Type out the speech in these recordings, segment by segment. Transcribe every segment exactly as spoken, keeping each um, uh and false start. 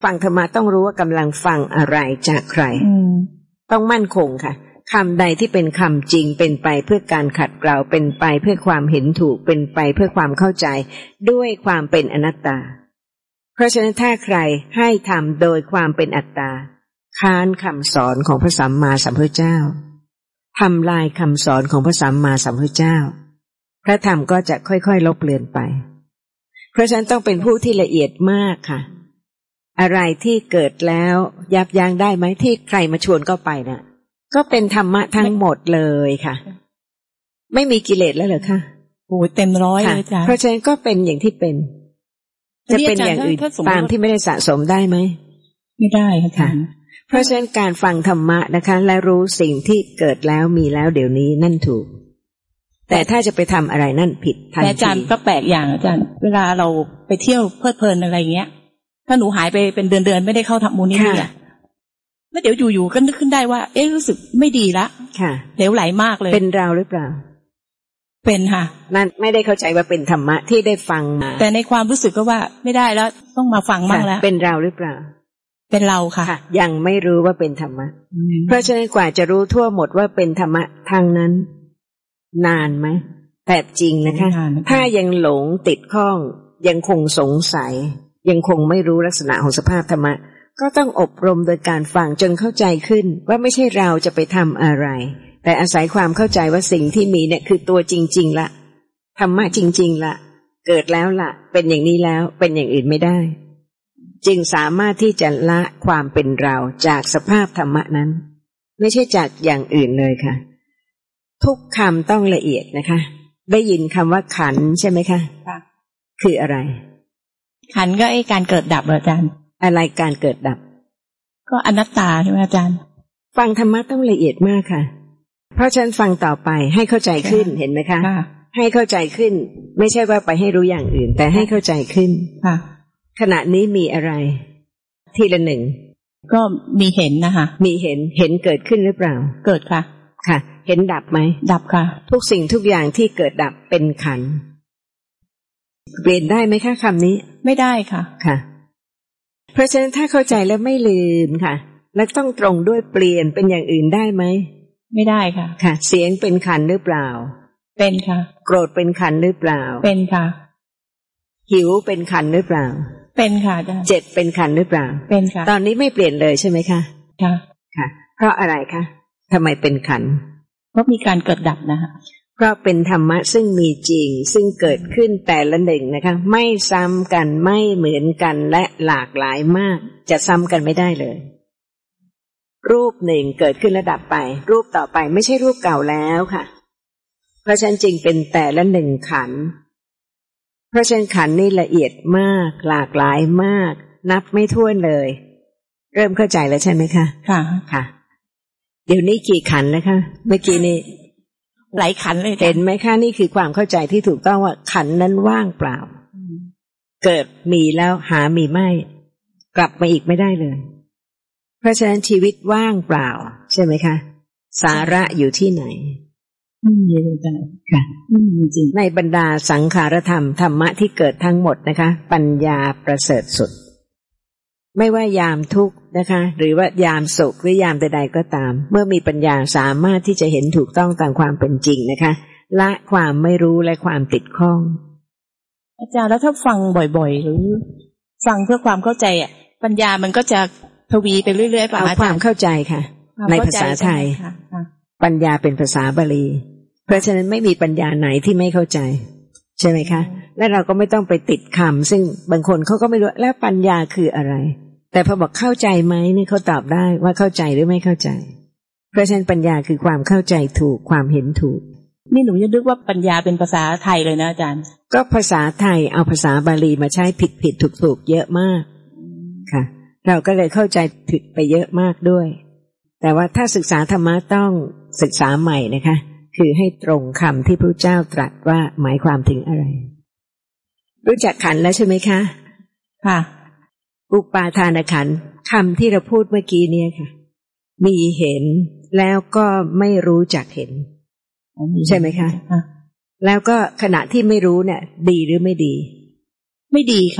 ฟังธรรมะต้องรู้ว่ากำลังฟังอะไรจากใครต้องมั่นคงค่ะคำใดที่เป็นคำจริงเป็นไปเพื่อการขัดเกลาเป็นไปเพื่อความเห็นถูกเป็นไปเพื่อความเข้าใจด้วยความเป็นอนัตตาเพราะฉะนั้นถ้าใครให้ทำโดยความเป็นอัตตาค้านคำสอนของพระสัมมาสัมพุทธเจ้าทำลายคำสอนของพระสัมมาสัมพุทธเจ้าพระธรรมก็จะค่อยๆลบเลือนไปเพราะฉะนั้นต้องเป็นผู้ที่ละเอียดมากค่ะอะไรที่เกิดแล้วยับยั้งได้ไหมที่ใครมาชวนก็ไปนะ่ะก็เป็นธรรมะทั้งหมดเลยค่ะไม่มีกิเลสแล้วเหรอคะโอ้เต็มร้อยเลยจ้ะเพราะฉะนั้นก็เป็นอย่างที่เป็นจะเป็นอย่างอื่นตามที่ไม่ได้สะสมได้ไหมไม่ได้ค่ะเพราะฉะนั้นการฟังธรรมะนะคะและรู้สิ่งที่เกิดแล้วมีแล้วเดี๋ยวนี้นั่นถูกแต่ถ้าจะไปทำอะไรนั่นผิดทันทีอาจารย์ก็แปลกอย่างอาจารย์เวลาเราไปเที่ยวเพลิดเพลินอะไรเงี้ยถ้าหนูหายไปเป็นเดือนๆไม่ได้เข้าทำมูลนิธิอ่ะแล้วเดี๋ยวอยู่ๆก็นึกขึ้นได้ว่าเอ๊ะรู้สึกไม่ดีละค่ะเหลวไหลมากเลยเป็นเราหรือเปล่าเป็นค่ะนั่นไม่ได้เข้าใจว่าเป็นธรรมะที่ได้ฟังมาแต่ในความรู้สึกก็ว่าไม่ได้แล้วต้องมาฟังบ้างแล้วเป็นเราหรือเปล่าเป็นเราค่ะยังไม่รู้ว่าเป็นธรรมะเพราะฉะนั้นกว่าจะรู้ทั่วหมดว่าเป็นธรรมะทางนั้นนานไหมแต่จริงนะคะถ้ายังหลงติดข้องยังคงสงสัยยังคงไม่รู้ลักษณะของสภาพธรรมะก็ต้องอบรมโดยการฟังจนเข้าใจขึ้นว่าไม่ใช่เราจะไปทำอะไรแต่อาศัยความเข้าใจว่าสิ่งที่มีเนี่ยคือตัวจริงๆละธรรมะจริงๆละเกิดแล้วละเป็นอย่างนี้แล้วเป็นอย่างอื่นไม่ได้จึงสามารถที่จะละความเป็นเราจากสภาพธรรมะนั้นไม่ใช่จากอย่างอื่นเลยค่ะทุกคำต้องละเอียดนะคะได้ยินคำว่าขันธ์ใช่ไหมคะค่ะคืออะไรขันธ์ก็ไอ้การเกิดดับอาจารย์อะไรการเกิดดับก็อนัตตาใช่ไหมอาจารย์ฟังธรรมะต้องละเอียดมากค่ะเพราะฉะนั้นฟังต่อไปให้เข้าใจขึ้นเห็นไหมคะให้เข้าใจขึ้นไม่ใช่ว่าไปให้รู้อย่างอื่นแต่ให้เข้าใจขึ้นค่ะขณะนี้มีอะไรทีละหนึ่งก็มีเห็นนะคะมีเห็นเห็นเกิดขึ้นหรือเปล่าเกิดค่ะค่ะเห็นดับไหมดับค่ะทุกสิ่งทุกอย่างที่เกิดดับเป็นขันธ์เปลี่ยนได้ไหมคะคำนี้ไม่ได้ค่ะค่ะเพราะฉะนั้นถ้าเข้าใจแล้วไม่ลืมค่ะแล้วต้องตรงด้วยเปลี่ยนเป็นอย่างอื่นได้ไหมไม่ได้ค่ะค่ะเสียงเป็นขันธ์หรือเปล่าเป็นค่ะโกรธเป็นขันธ์หรือเปล่าเป็นค่ะหิวเป็นขันธ์หรือเปล่าเป็นค่ะอาจารย์เจ็บเป็นขันธ์หรือเปล่าเป็นค่ะตอนนี้ไม่เปลี่ยนเลยใช่ไหมคะค่ะค่ะเพราะอะไรคะทำไมเป็นขันธ์เพราะมีการเกิดดับนะคะเพราะเป็นธรรมะซึ่งมีจริงซึ่งเกิดขึ้นแต่ละหนึ่งนะคะไม่ซ้ำกันไม่เหมือนกันและหลากหลายมากจะซ้ำกันไม่ได้เลยรูปหนึ่งเกิดขึ้นแล้วดับไปรูปต่อไปไม่ใช่รูปเก่าแล้วค่ะเพราะฉะนั้นจึงเป็นแต่ละหนึ่งขันธ์เพราะฉะนั้นขันธ์นี่ละเอียดมากหลากหลายมากนับไม่ถ้วนเลยเริ่มเข้าใจแล้วใช่ไหมคะค่ะค่ะเดี๋ยวนี้กี่ขันธ์แล้วคะเมื่อกี้นี้หลายขันธ์เลยเห็นไหมคะนี่คือความเข้าใจที่ถูกต้องว่าขันธ์นั้นว่างเปล่าเกิดมีแล้วหามีไม่กลับมาอีกไม่ได้เลยเพราะฉะนั้นชีวิตว่างเปล่าใช่ไหมคะสาระอยู่ที่ไหนไม่มีเลยจ้ะค่ะไม่มีจริงในบรรดาสังขารธรรมธรรมะที่เกิดทั้งหมดนะคะปัญญาประเสริฐสุดไม่ว่ายามทุกข์นะคะหรือว่ายามสุขหรือยามใดๆก็ตามเมื่อมีปัญญาสามารถที่จะเห็นถูกต้องตามความเป็นจริงนะคะละความไม่รู้และความติดข้องอาจารย์แล้วถ้าฟังบ่อยๆหรือฟังเพื่อความเข้าใจอ่ะปัญญามันก็จะทวีไปเรื่อยๆป่ะเอาความเข้าใจค่ะในภาษาไทยปัญญาเป็นภาษาบาลีเพราะฉะนั้นไม่มีปัญญาไหนที่ไม่เข้าใจใช่ไหมคะและเราก็ไม่ต้องไปติดคำซึ่งบางคนเขาก็ไม่รู้แล้วปัญญาคืออะไรแต่พอบอกเข้าใจไหมนี่เขาตอบได้ว่าเข้าใจหรือไม่เข้าใจเพราะฉะนั้นปัญญาคือความเข้าใจถูกความเห็นถูกนี่หนูยังนึกว่าปัญญาเป็นภาษาไทยเลยนะอาจารย์ก็ภาษาไทยเอาภาษาบาลีมาใช้ผิดผิดถูกถูกเยอะมากค่ะเราก็เลยเข้าใจผิดไปเยอะมากด้วยแต่ว่าถ้าศึกษาธรรมะต้องศึกษาใหม่นะคะคือให้ตรงคำที่พระเจ้าตรัสว่าหมายความถึงอะไรรู้จักขันธ์แล้วใช่ไหมคะค่ะอุปาทานขันธ์คำที่เราพูดเมื่อกี้เนี่ยค่ะมีเห็นแล้วก็ไม่รู้จักเห็นใช่ไหมคะแล้วก็ขณะที่ไม่รู้เนี่ยดีหรือไม่ดีไม่ดีค่ะค่ะ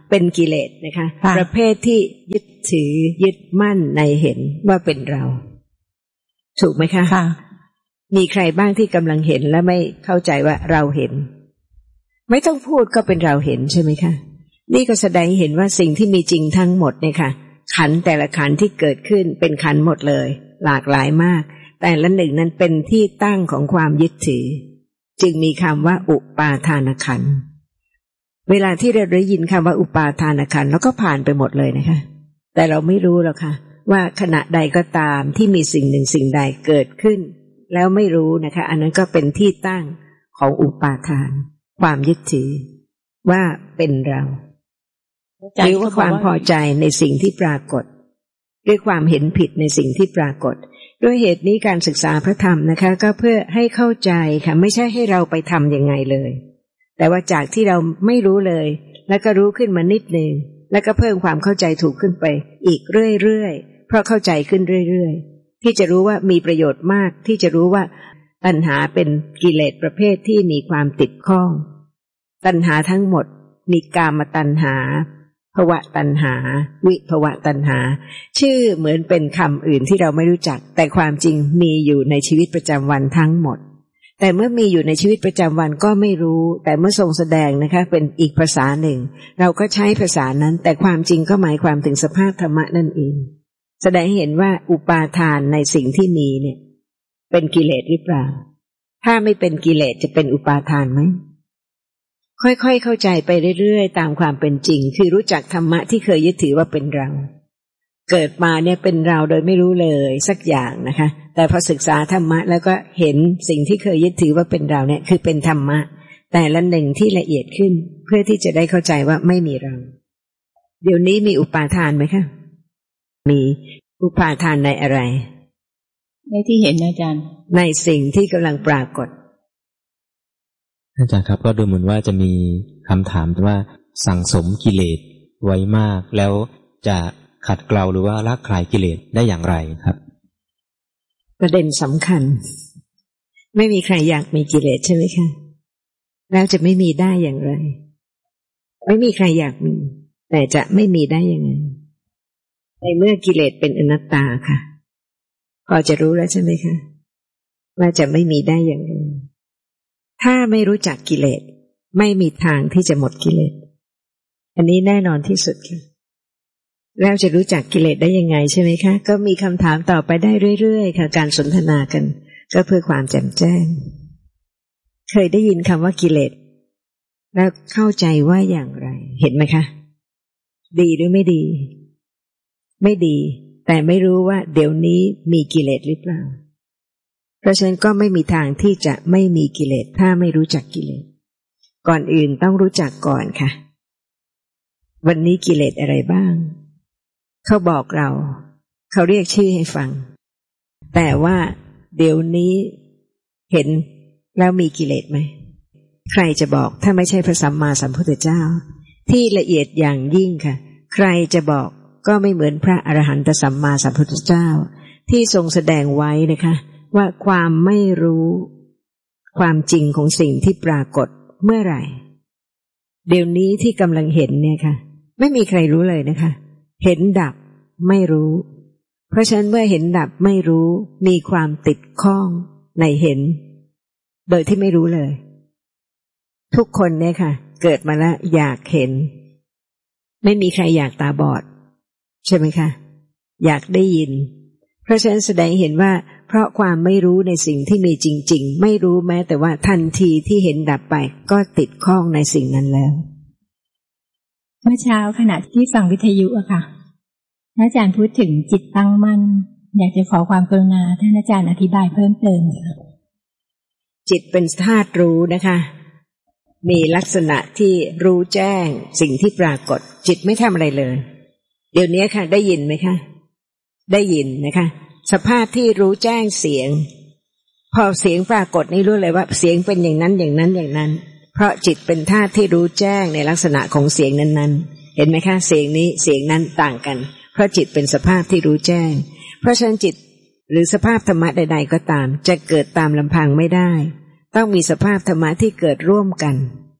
เป็นกิเลสนะคะประเภทที่ยึดถือยึดมั่นในเห็นว่าเป็นเราถูกไหมคะมีใครบ้างที่กำลังเห็นและไม่เข้าใจว่าเราเห็นไม่ต้องพูดก็เป็นเราเห็นใช่ไหมคะนี่ก็แสดงเห็นว่าสิ่งที่มีจริงทั้งหมดเนี่ยค่ะขันธ์แต่ละขันธ์ที่เกิดขึ้นเป็นขันธ์หมดเลยหลากหลายมากแต่ละหนึ่งนั้นเป็นที่ตั้งของความยึดถือจึงมีคำว่าอุปาทานขันธ์เวลาที่เราได้ยินคำว่าอุปาทานขันธ์เราก็ผ่านไปหมดเลยนะคะแต่เราไม่รู้หรอกค่ะว่าขณะใดก็ตามที่มีสิ่งหนึ่งสิ่งใดเกิดขึ้นแล้วไม่รู้นะคะอันนั้นก็เป็นที่ตั้งของอุปาทานความยึดถือว่าเป็นเราหรือว่าความพอใจในสิ่งที่ปรากฏด้วยความเห็นผิดในสิ่งที่ปรากฏด้วยเหตุนี้การศึกษาพระธรรมนะคะก็เพื่อให้เข้าใจค่ะไม่ใช่ให้เราไปทำยังไงเลยแต่ว่าจากที่เราไม่รู้เลยแล้วก็รู้ขึ้นมานิดนึงแล้วก็เพิ่มความเข้าใจถูกขึ้นไปอีกเรื่อยๆเพราะเข้าใจขึ้นเรื่อยๆที่จะรู้ว่ามีประโยชน์มากที่จะรู้ว่าตัณหาเป็นกิเลสประเภทที่มีความติดข้องตัณหาทั้งหมดมีกามตัณหาภวตัณหาวิภวตัณหาชื่อเหมือนเป็นคำอื่นที่เราไม่รู้จักแต่ความจริงมีอยู่ในชีวิตประจำวันทั้งหมดแต่เมื่อมีอยู่ในชีวิตประจำวันก็ไม่รู้แต่เมื่อทรงแสดงนะคะเป็นอีกภาษาหนึ่งเราก็ใช้ภาษานั้นแต่ความจริงก็หมายความถึงสภาพธรรมะนั่นเองแสดงเห็นว่าอุปาทานในสิ่งที่มีเนี่ยเป็นกิเลสหรือเปล่าถ้าไม่เป็นกิเลสจะเป็นอุปาทานไหมค่อยๆเข้าใจไปเรื่อยๆตามความเป็นจริงคือรู้จักธรรมะที่เคยยึดถือว่าเป็นเราเกิดมาเนี่ยเป็นเราโดยไม่รู้เลยสักอย่างนะคะแต่พอศึกษาธรรมะแล้วก็เห็นสิ่งที่เคยยึดถือว่าเป็นเราเนี่ยคือเป็นธรรมะแต่ละหนึ่งที่ละเอียดขึ้นเพื่อที่จะได้เข้าใจว่าไม่มีเราเดี๋ยวนี้มีอุปาทานไหมคะมีอุปาทานในอะไรในที่เห็นอาจารย์ในสิ่งที่กำลังปรากฏอาจารย์ครับก็ดูเหมือนว่าจะมีคำถามว่าสั่งสมกิเลสไว้มากแล้วจะขัดเกลาหรือว่าละคลายกิเลสได้อย่างไรครับประเด็นสำคัญไม่มีใครอยากมีกิเลสใช่ไหมคะแล้วจะไม่มีได้อย่างไรไม่มีใครอยากมีแต่จะไม่มีได้ยังไงในเมื่อกิเลสเป็นอนัตตาค่ะพอจะรู้แล้วใช่ไหมคะว่าจะไม่มีได้อย่างไรถ้าไม่รู้จักกิเลสไม่มีทางที่จะหมดกิเลสอันนี้แน่นอนที่สุดค่ะแล้วจะรู้จักกิเลสได้ยังไงใช่ไหมคะก็มีคำถามต่อไปได้เรื่อยๆค่ะการสนทนากันก็เพื่อความแจ่มแจ้งเคยได้ยินคำว่ากิเลสแล้วเข้าใจว่าอย่างไรเห็นไหมคะดีหรือไม่ดีไม่ดีแต่ไม่รู้ว่าเดี๋ยวนี้มีกิเลสหรือเปล่าเพราะฉะนั้นก็ไม่มีทางที่จะไม่มีกิเลสถ้าไม่รู้จักกิเลสก่อนอื่นต้องรู้จักก่อนค่ะวันนี้กิเลสอะไรบ้างเขาบอกเราเขาเรียกชื่อให้ฟังแต่ว่าเดี๋ยวนี้เห็นแล้วมีกิเลสไหมใครจะบอกถ้าไม่ใช่พระสัมมาสัมพุทธเจ้าที่ละเอียดอย่างยิ่งค่ะใครจะบอกก็ไม่เหมือนพระอรหันตสัมมาสัมพุทธเจ้าที่ทรงแสดงไว้นะคะว่าความไม่รู้ความจริงของสิ่งที่ปรากฏเมื่อไหร่เดี๋ยวนี้ที่กำลังเห็นเนี่ยค่ะไม่มีใครรู้เลยนะคะเห็นดับไม่รู้เพราะฉะนั้นเมื่อเห็นดับไม่รู้มีความติดข้องในเห็นโดยที่ไม่รู้เลยทุกคนเนี่ยค่ะเกิดมาแล้วอยากเห็นไม่มีใครอยากตาบอดใช่ไหมคะอยากได้ยินเพราะฉะนั้นแสดงเห็นว่าเพราะความไม่รู้ในสิ่งที่มีจริงๆไม่รู้แม้แต่ว่าทันทีที่เห็นดับไปก็ติดข้องในสิ่งนั้นแล้วเมื่อเช้าขณะที่ฟังวิทยุอะค่ะอาจารย์พูดถึงจิตตั้งมั่นอยากจะขอความกรุณาท่านอาจารย์อธิบายเพิ่มเติมค่ะจิตเป็นธาตุรู้นะคะมีลักษณะที่รู้แจ้งสิ่งที่ปรากฏจิตไม่ทำอะไรเลยเดี๋ยวนี้ค่ะได้ยินไหมคะได้ยินนะคะสภาพที่รู้แจ้งเสียงพอเสียงปรากฏนี่รู้เลยว่าเสียงเป็นอย่างนั้นอย่างนั้นอย่างนั้นเพราะจิตเป็นธาตุที่รู้แจ้งในลักษณะของเสียงนั้นๆเห็นไหมคะเสียงนี้เสียงนั้นต่างกันเพราะจิตเป็นสภาพที่รู้แจ้งเพราะฉะนั้นจิตหรือสภาพธรรมะใดๆก็ตามจะเกิดตามลำพังไม่ได้ต้องมีสภาพธรรมะที่เกิดร่วมกัน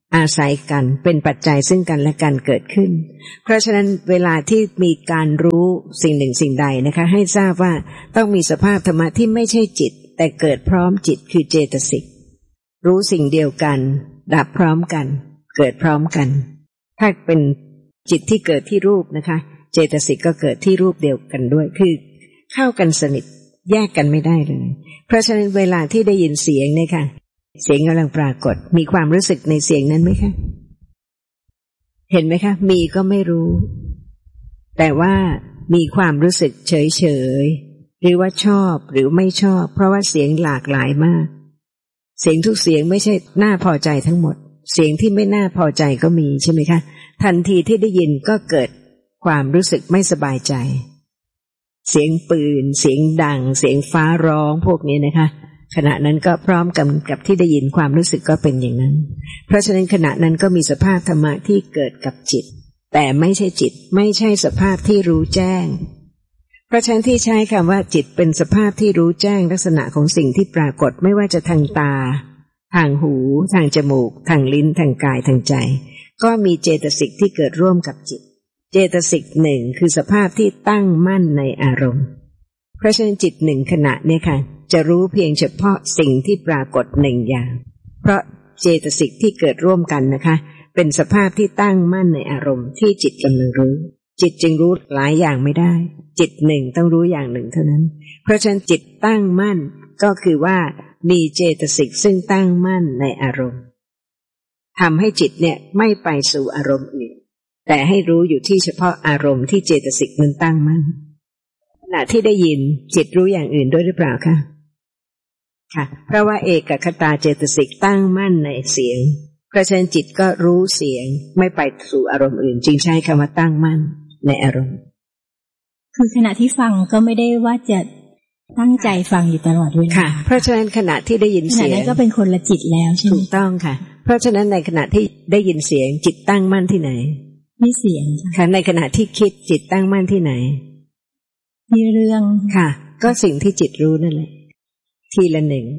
อาศัยกันเป็นปัจจัยซึ่งกันและกันเกิดขึ้นเพราะฉะนั้นเวลาที่มีการรู้สิ่งหนึ่งสิ่งใดนะคะให้ทราบว่าต้องมีสภาพธรรมะที่ไม่ใช่จิตแต่เกิดพร้อมจิตคือเจตสิกรู้สิ่งเดียวกันดับพร้อมกันเกิดพร้อมกันถ้าเป็นจิตที่เกิดที่รูปนะคะเจตสิกก็เกิดที่รูปเดียวกันด้วยคือเข้ากันสนิทแยกกันไม่ได้เลยเพราะฉะนั้นเวลาที่ได้ยินเสียงเนี่ยค่ะเสียงกำลังปรากฏมีความรู้สึกในเสียงนั้นไหมคะเห็นไหมคะมีก็ไม่รู้แต่ว่ามีความรู้สึกเฉยเฉยหรือว่าชอบหรือไม่ชอบเพราะว่าเสียงหลากหลายมากเสียงทุกเสียงไม่ใช่น่าพอใจทั้งหมดเสียงที่ไม่น่าพอใจก็มีใช่ไหมคะทันทีที่ได้ยินก็เกิดความรู้สึกไม่สบายใจเสียงปืนเสียงดังเสียงฟ้าร้องพวกนี้นะคะขณะนั้นก็พร้อมกับกับที่ได้ยินความรู้สึกก็เป็นอย่างนั้นเพราะฉะนั้นขณะนั้นก็มีสภาพธรรมะที่เกิดกับจิตแต่ไม่ใช่จิตไม่ใช่สภาพที่รู้แจ้งเพราะฉะนั้นที่ใช้คำว่าจิตเป็นสภาพที่รู้แจ้งลักษณะของสิ่งที่ปรากฏไม่ว่าจะทางตาทางหูทางจมูกทางลิ้นทางกายทางใจก็มีเจตสิกที่เกิดร่วมกับจิตเจตสิกหนึ่งคือสภาพที่ตั้งมั่นในอารมณ์เพราะฉะนั้นจิตหนึ่งขณะเนี่ยค่ะจะรู้เพียงเฉพาะสิ่งที่ปรากฏหนึ่งอย่างเพราะเจตสิกที่เกิดร่วมกันนะคะเป็นสภาพที่ตั้งมั่นในอารมณ์ที่จิตกำลังรู้จิตจึงรู้หลายอย่างไม่ได้จิตหนึ่งต้องรู้อย่างหนึ่งเท่านั้นเพราะฉะนั้นจิตตั้งมั่นก็คือว่ามีเจตสิกซึ่งตั้งมั่นในอารมณ์ทำให้จิตเนี่ยไม่ไปสู่อารมณ์อื่นแต่ให้รู้อยู่ที่เฉพาะอารมณ์ที่เจตสิกนั้นตั้งมั่นขณะที่ได้ยินจิตรู้อย่างอื่นด้วยหรือเปล่าคะค่ะเพราะว่าเอกคตาเจตสิกตั้งมั่นในเสียงเพราะฉะนั้นจิตก็รู้เสียงไม่ไปสู่อารมณ์อื่นจึงใช้คำว่าตั้งมั่นในอารมณ์คือขณะที่ฟังก็ไม่ได้ว่าจะตั้งใจฟังอยู่ตลอดเวลาค่ะเพราะฉะนั้นขณะที่ได้ยินเสียงขณะนั้นก็เป็นคนละจิตแล้วใช่ไหมถูกต้องค่ะเพราะฉะนั้นในขณะที่ได้ยินเสียงจิตตั้งมั่นที่ไหนที่เสียงค่ะในขณะที่คิดจิตตั้งมั่นที่ไหนที่เรื่องค่ะก็สิ่งที่จิตรู้นั่นแหละทีละหนึ่ง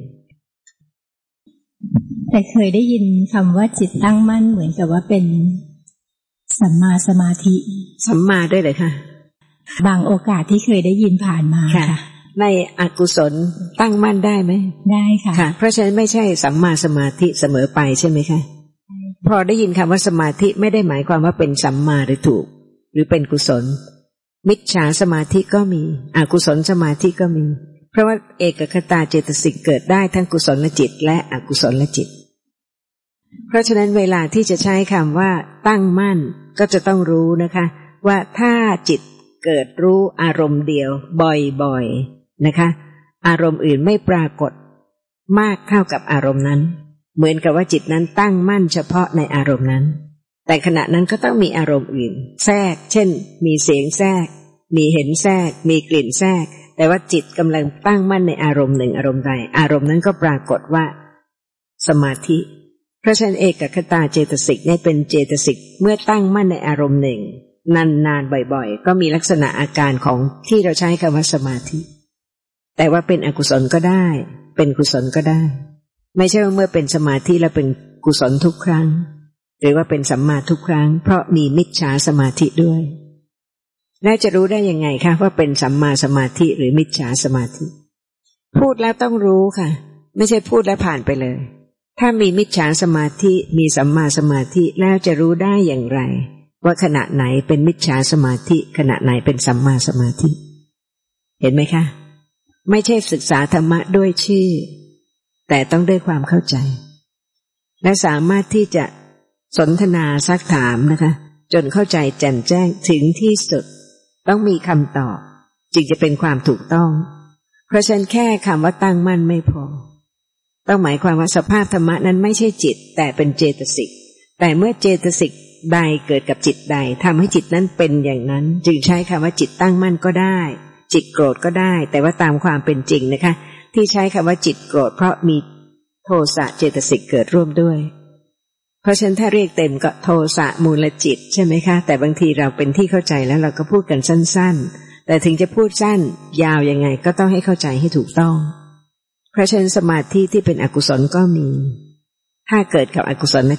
แต่เคยได้ยินคำว่าจิตตั้งมั่นเหมือนกับว่าเป็นสัมมาสมาธิสัมมาด้วยเลยค่ะบางโอกาสที่เคยได้ยินผ่านมาค่ะในอกุศลตั้งมั่นได้ไหมได้ค่ะค่ะเพราะฉะนั้นไม่ใช่สัมมาสมาธิเสมอไปใช่ไหมคะพอได้ยินคำว่าสมาธิไม่ได้หมายความว่าเป็นสัมมาหรือถูกหรือเป็นกุศลมิจฉาสมาธิก็มีอกุศลสมาธิก็มีเพราะว่าเอกคตาเจตสิกเกิดได้ทั้งกุศลจิตและอกุศลจิตเพราะฉะนั้นเวลาที่จะใช้คำว่าตั้งมั่นก็จะต้องรู้นะคะว่าถ้าจิตเกิดรู้อารมณ์เดียวบ่อยๆนะคะอารมณ์อื่นไม่ปรากฏมากเท่ากับอารมณ์นั้นเหมือนกับว่าจิตนั้นตั้งมั่นเฉพาะในอารมณ์นั้นแต่ขณะนั้นก็ต้องมีอารมณ์อื่นแทรกเช่นมีเสียงแทรกมีเห็นแทรกมีกลิ่นแทรกแต่ว่าจิตกำลังตั้งมั่นในอารมณ์หนึ่งอารมณ์ใดอารมณ์นั้นก็ปรากฏว่าสมาธิเพราะฉะนั้นเอกคตาเจตสิกนี่เป็นเจตสิกเมื่อตั้งมั่นในอารมณ์หนึ่งนานๆบ่อยๆก็มีลักษณะอาการของที่เราใช้คำว่าสมาธิแต่ว่าเป็นอกุศลก็ได้เป็นกุศลก็ได้ไม่ใช่ว่าเมื่อเป็นสมาธิแล้วเป็นกุศลทุกครั้งหรือว่าเป็นสัมมาทุกครั้งเพราะมีมิจฉาสมาธิด้วยน่าจะรู้ได้ยังไงคะว่าเป็นสัมมาสมาธิหรือมิจฉาสมาธิพูดแล้วต้องรู้ค่ะไม่ใช่พูดแล้วผ่านไปเลยถ้ามีมิจฉาสมาธิมีสัมมาสมาธิแล้วจะรู้ได้อย่างไรว่าขณะไหนเป็นมิจฉาสมาธิขณะไหนเป็นสัมมาสมาธิเห็นไหมคะไม่ใช่ศึกษาธรรมะด้วยชื่อแต่ต้องด้วยความเข้าใจและสามารถที่จะสนทนาซักถามนะคะจนเข้าใจแจ่มแจ้งถึงที่สุดต้องมีคำตอบจึงจะเป็นความถูกต้องเพราะฉะนั้นแค่คำว่าตั้งมั่นไม่พอต้องหมายความว่าสภาพธรรมะนั้นไม่ใช่จิตแต่เป็นเจตสิกแต่เมื่อเจตสิกใดเกิดกับจิตใดทำให้จิตนั้นเป็นอย่างนั้นจึงใช้คำว่าจิตตั้งมั่นก็ได้จิตโกรธก็ได้แต่ว่าตามความเป็นจริงนะคะที่ใช้คำว่าจิตโกรธเพราะมีโทสะเจตสิกเกิดร่วมด้วยเพราะฉะนั้นถ้าเรียกเต็มก็โทสะมูลจิตใช่ไหมคะแต่บางทีเราเป็นที่เข้าใจแล้วเราก็พูดกันสั้นๆแต่ถึงจะพูดสั้นยาวยังไงก็ต้องให้เข้าใจให้ถูกต้องเพราะฉะนั้นสมาธิที่เป็นอกุศลก็มีถ้าเกิดกับอกุศลจิต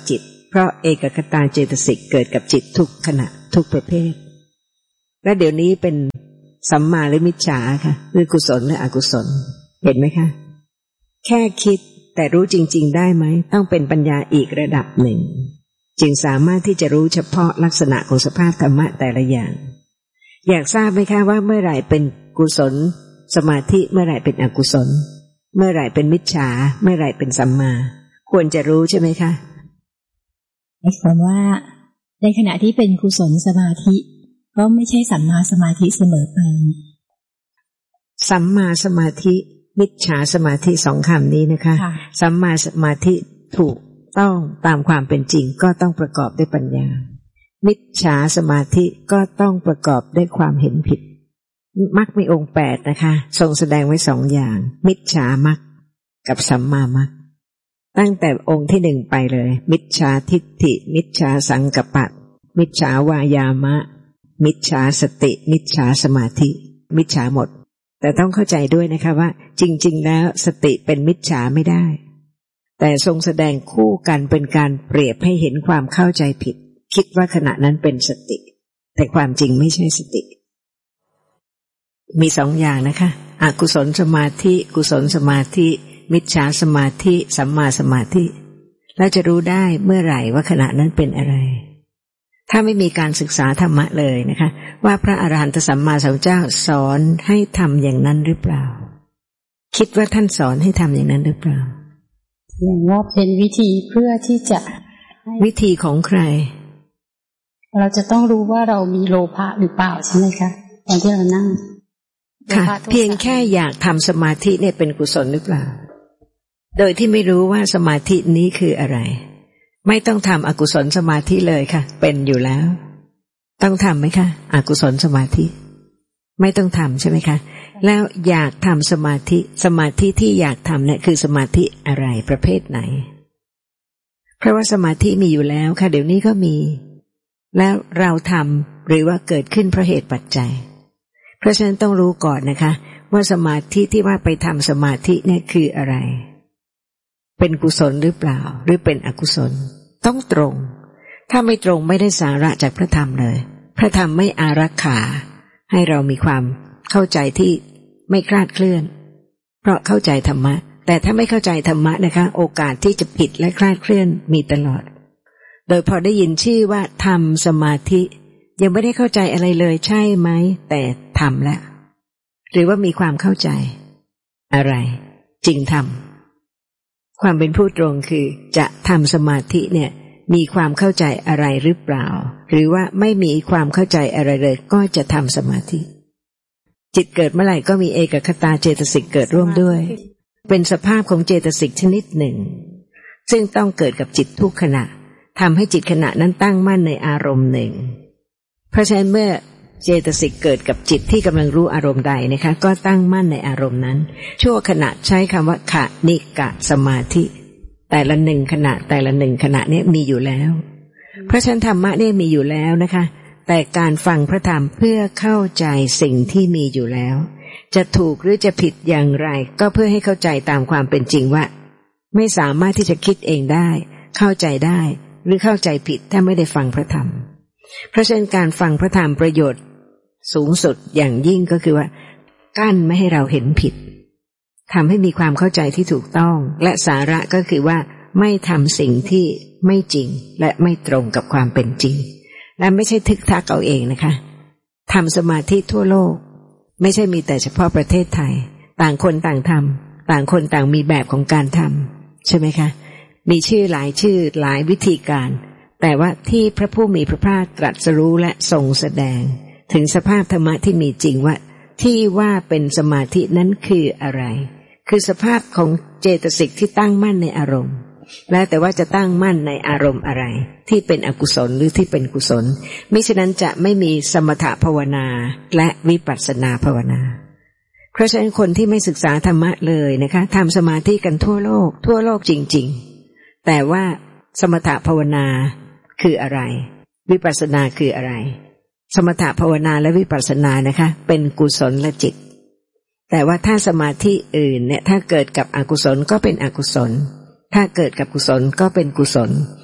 เพราะเอกคตาเจตสิกเกิดกับจิตทุกขณะทุกประเภทและเดี๋ยวนี้เป็นสัมมาหรือมิจฉาค่ะคือกุศลหรืออกุศลเห็นไหมคะแค่คิดแต่รู้จริงๆได้ไหมต้องเป็นปัญญาอีกระดับหนึ่งจึงสามารถที่จะรู้เฉพาะลักษณะของสภาพธรรมะแต่ละอย่างอยากทราบไหมคะว่าเมื่อไหร่เป็นกุศลสมาธิเมื่อไหร่เป็นอกุศลเมื่อไหร่เป็นมิจฉาเมื่อไหร่เป็นสัมมาควรจะรู้ใช่ไหมคะหมายความว่าในขณะที่เป็นกุศลสมาธิก็ไม่ใช่สัมมาสมาธิเสมอไปสัมมาสมาธิมิจฉาสมาธิสองคำนี้นะคะสัมมาสมาธิถูกต้องตามความเป็นจริงก็ต้องประกอบด้วยปัญญามิจฉาสมาธิก็ต้องประกอบด้วยความเห็นผิดมรรคมีองค์แปดนะคะทรงแสดงไว้สองอย่างมิจฉามรรคกับสัมมามรรคตั้งแต่องค์ที่หนึ่งไปเลยมิจฉาทิฏฐิมิจฉาสังกัปปะมิจฉาวายามะมิจฉาสติมิจฉาสมาธิมิจฉาหมดแต่ต้องเข้าใจด้วยนะคะว่าจริงๆแล้วสติเป็นมิจฉาไม่ได้แต่ทรงแสดงคู่กันเป็นการเปรียบให้เห็นความเข้าใจผิดคิดว่าขณะนั้นเป็นสติแต่ความจริงไม่ใช่สติมีสองอย่างนะคะอกุศลสมาธิกุศลสมาธิมิจฉาสมาธิสัมมาสมาธิแล้วจะรู้ได้เมื่อไหร่ว่าขณะนั้นเป็นอะไรถ้าไม่มีการศึกษาธรรมะเลยนะคะว่าพระอรหันตสัมมาสัมพุทธเจ้าสอนให้ทำอย่างนั้นหรือเปล่าคิดว่าท่านสอนให้ทำอย่างนั้นหรือเปล่าอย่างว่าเป็นวิธีเพื่อที่จะวิธีของใครเราจะต้องรู้ว่าเรามีโลภะหรือเปล่าใช่ไหมคะตอนที่เรานั่งค่ะเพียงแค่อยากทำสมาธิเนี่ยเป็นกุศลหรือเปล่าโดยที่ไม่รู้ว่าสมาธินี้คืออะไรไม่ต้องทำอกุศลสมาธิเลยค่ะเป็นอยู่แล้วต้องทำไหมคะอกุศลสมาธิไม่ต้องทำใช่ไหมคะแล้วอยากทำสมาธิสมาธิที่อยากทำเนี่ยคือสมาธิอะไรประเภทไหนเพราะว่าสมาธิมีอยู่แล้วค่ะเดี๋ยวนี้ก็มีแล้วเราทำหรือว่าเกิดขึ้นเพราะเหตุปัจจัยเพราะฉะนั้นต้องรู้ก่อนนะคะว่าสมาธิที่ว่าไปทำสมาธิเนี่ยคืออะไรเป็นกุศลหรือเปล่าหรือเป็นอกุศลต้องตรงถ้าไม่ตรงไม่ได้สาระจากพระธรรมเลยพระธรรมไม่อารักขาให้เรามีความเข้าใจที่ไม่คลาดเคลื่อนเพราะเข้าใจธรรมะแต่ถ้าไม่เข้าใจธรรมะนะคะโอกาสที่จะผิดและคลาดเคลื่อนมีตลอดโดยพอได้ยินชื่อว่าทำสมาธิยังไม่ได้เข้าใจอะไรเลยใช่ไหมแต่ทำแล้วหรือว่ามีความเข้าใจอะไรจริงทำความเป็นผู้ตรงคือจะทำสมาธิเนี่ยมีความเข้าใจอะไรหรือเปล่าหรือว่าไม่มีความเข้าใจอะไรเลยก็จะทำสมาธิจิตเกิดเมื่อไหร่ก็มีเอกคตาเจตสิกเกิดร่วมด้วยเป็นสภาพของเจตสิกชนิดหนึ่งซึ่งต้องเกิดกับจิตทุกขณะทำให้จิตขณะนั้นตั้งมั่นในอารมณ์หนึ่งเพราะฉะนั้นเมื่อเจตสิกเกิดกับจิตที่กำลังรู้อารมณ์ใดนะคะก็ตั้งมั่นในอารมณ์นั้นชั่วขณะใช้คำว่าขณิกะสมาธิแต่ละหนึ่งขณะแต่ละหนึ่งขณะนี้มีอยู่แล้วเพราะฉะนั้นธรรมะเนี่ยมีอยู่แล้วนะคะแต่การฟังพระธรรมเพื่อเข้าใจสิ่งที่มีอยู่แล้วจะถูกหรือจะผิดอย่างไรก็เพื่อให้เข้าใจตามความเป็นจริงว่าไม่สามารถที่จะคิดเองได้เข้าใจได้หรือเข้าใจผิดถ้าไม่ได้ฟังพระธรรมเพราะฉะนั้นการฟังพระธรรมประโยชน์สูงสุดอย่างยิ่งก็คือว่ากั้นไม่ให้เราเห็นผิดทำให้มีความเข้าใจที่ถูกต้องและสาระก็คือว่าไม่ทำสิ่งที่ไม่จริงและไม่ตรงกับความเป็นจริงและไม่ใช่ทึกทักเอาเองนะคะทำสมาธิทั่วโลกไม่ใช่มีแต่เฉพาะประเทศไทยต่างคนต่างทำต่างคนต่างมีแบบของการทำใช่ไหมคะมีชื่อหลายชื่อหลายวิธีการแต่ว่าที่พระผู้มีพระภาคตรัสรู้และทรงแสดงถึงสภาพธรรมะที่มีจริงว่าที่ว่าเป็นสมาธินั้นคืออะไรคือสภาพของเจตสิกที่ตั้งมั่นในอารมณ์แล้วแต่ว่าจะตั้งมั่นในอารมณ์อะไรที่เป็นอกุศลหรือที่เป็นกุศลมิฉะนั้นจะไม่มีสมถภาวนาและวิปัสสนาภาวนาเพราะฉะนั้นคนที่ไม่ศึกษาธรรมะเลยนะคะทำสมาธิกันทั่วโลกทั่วโลกจริงๆแต่ว่าสมถภาวนาคืออะไรวิปัสสนาคืออะไรสมถภาวนาและวิปัสสนานะคะเป็นกุศลและจิตแต่ว่าถ้าสมาธิอื่นเนี่ยถ้าเกิดกับอกุศลก็เป็นอกุศลถ้าเกิดกับกุศลก็เป็นกุศล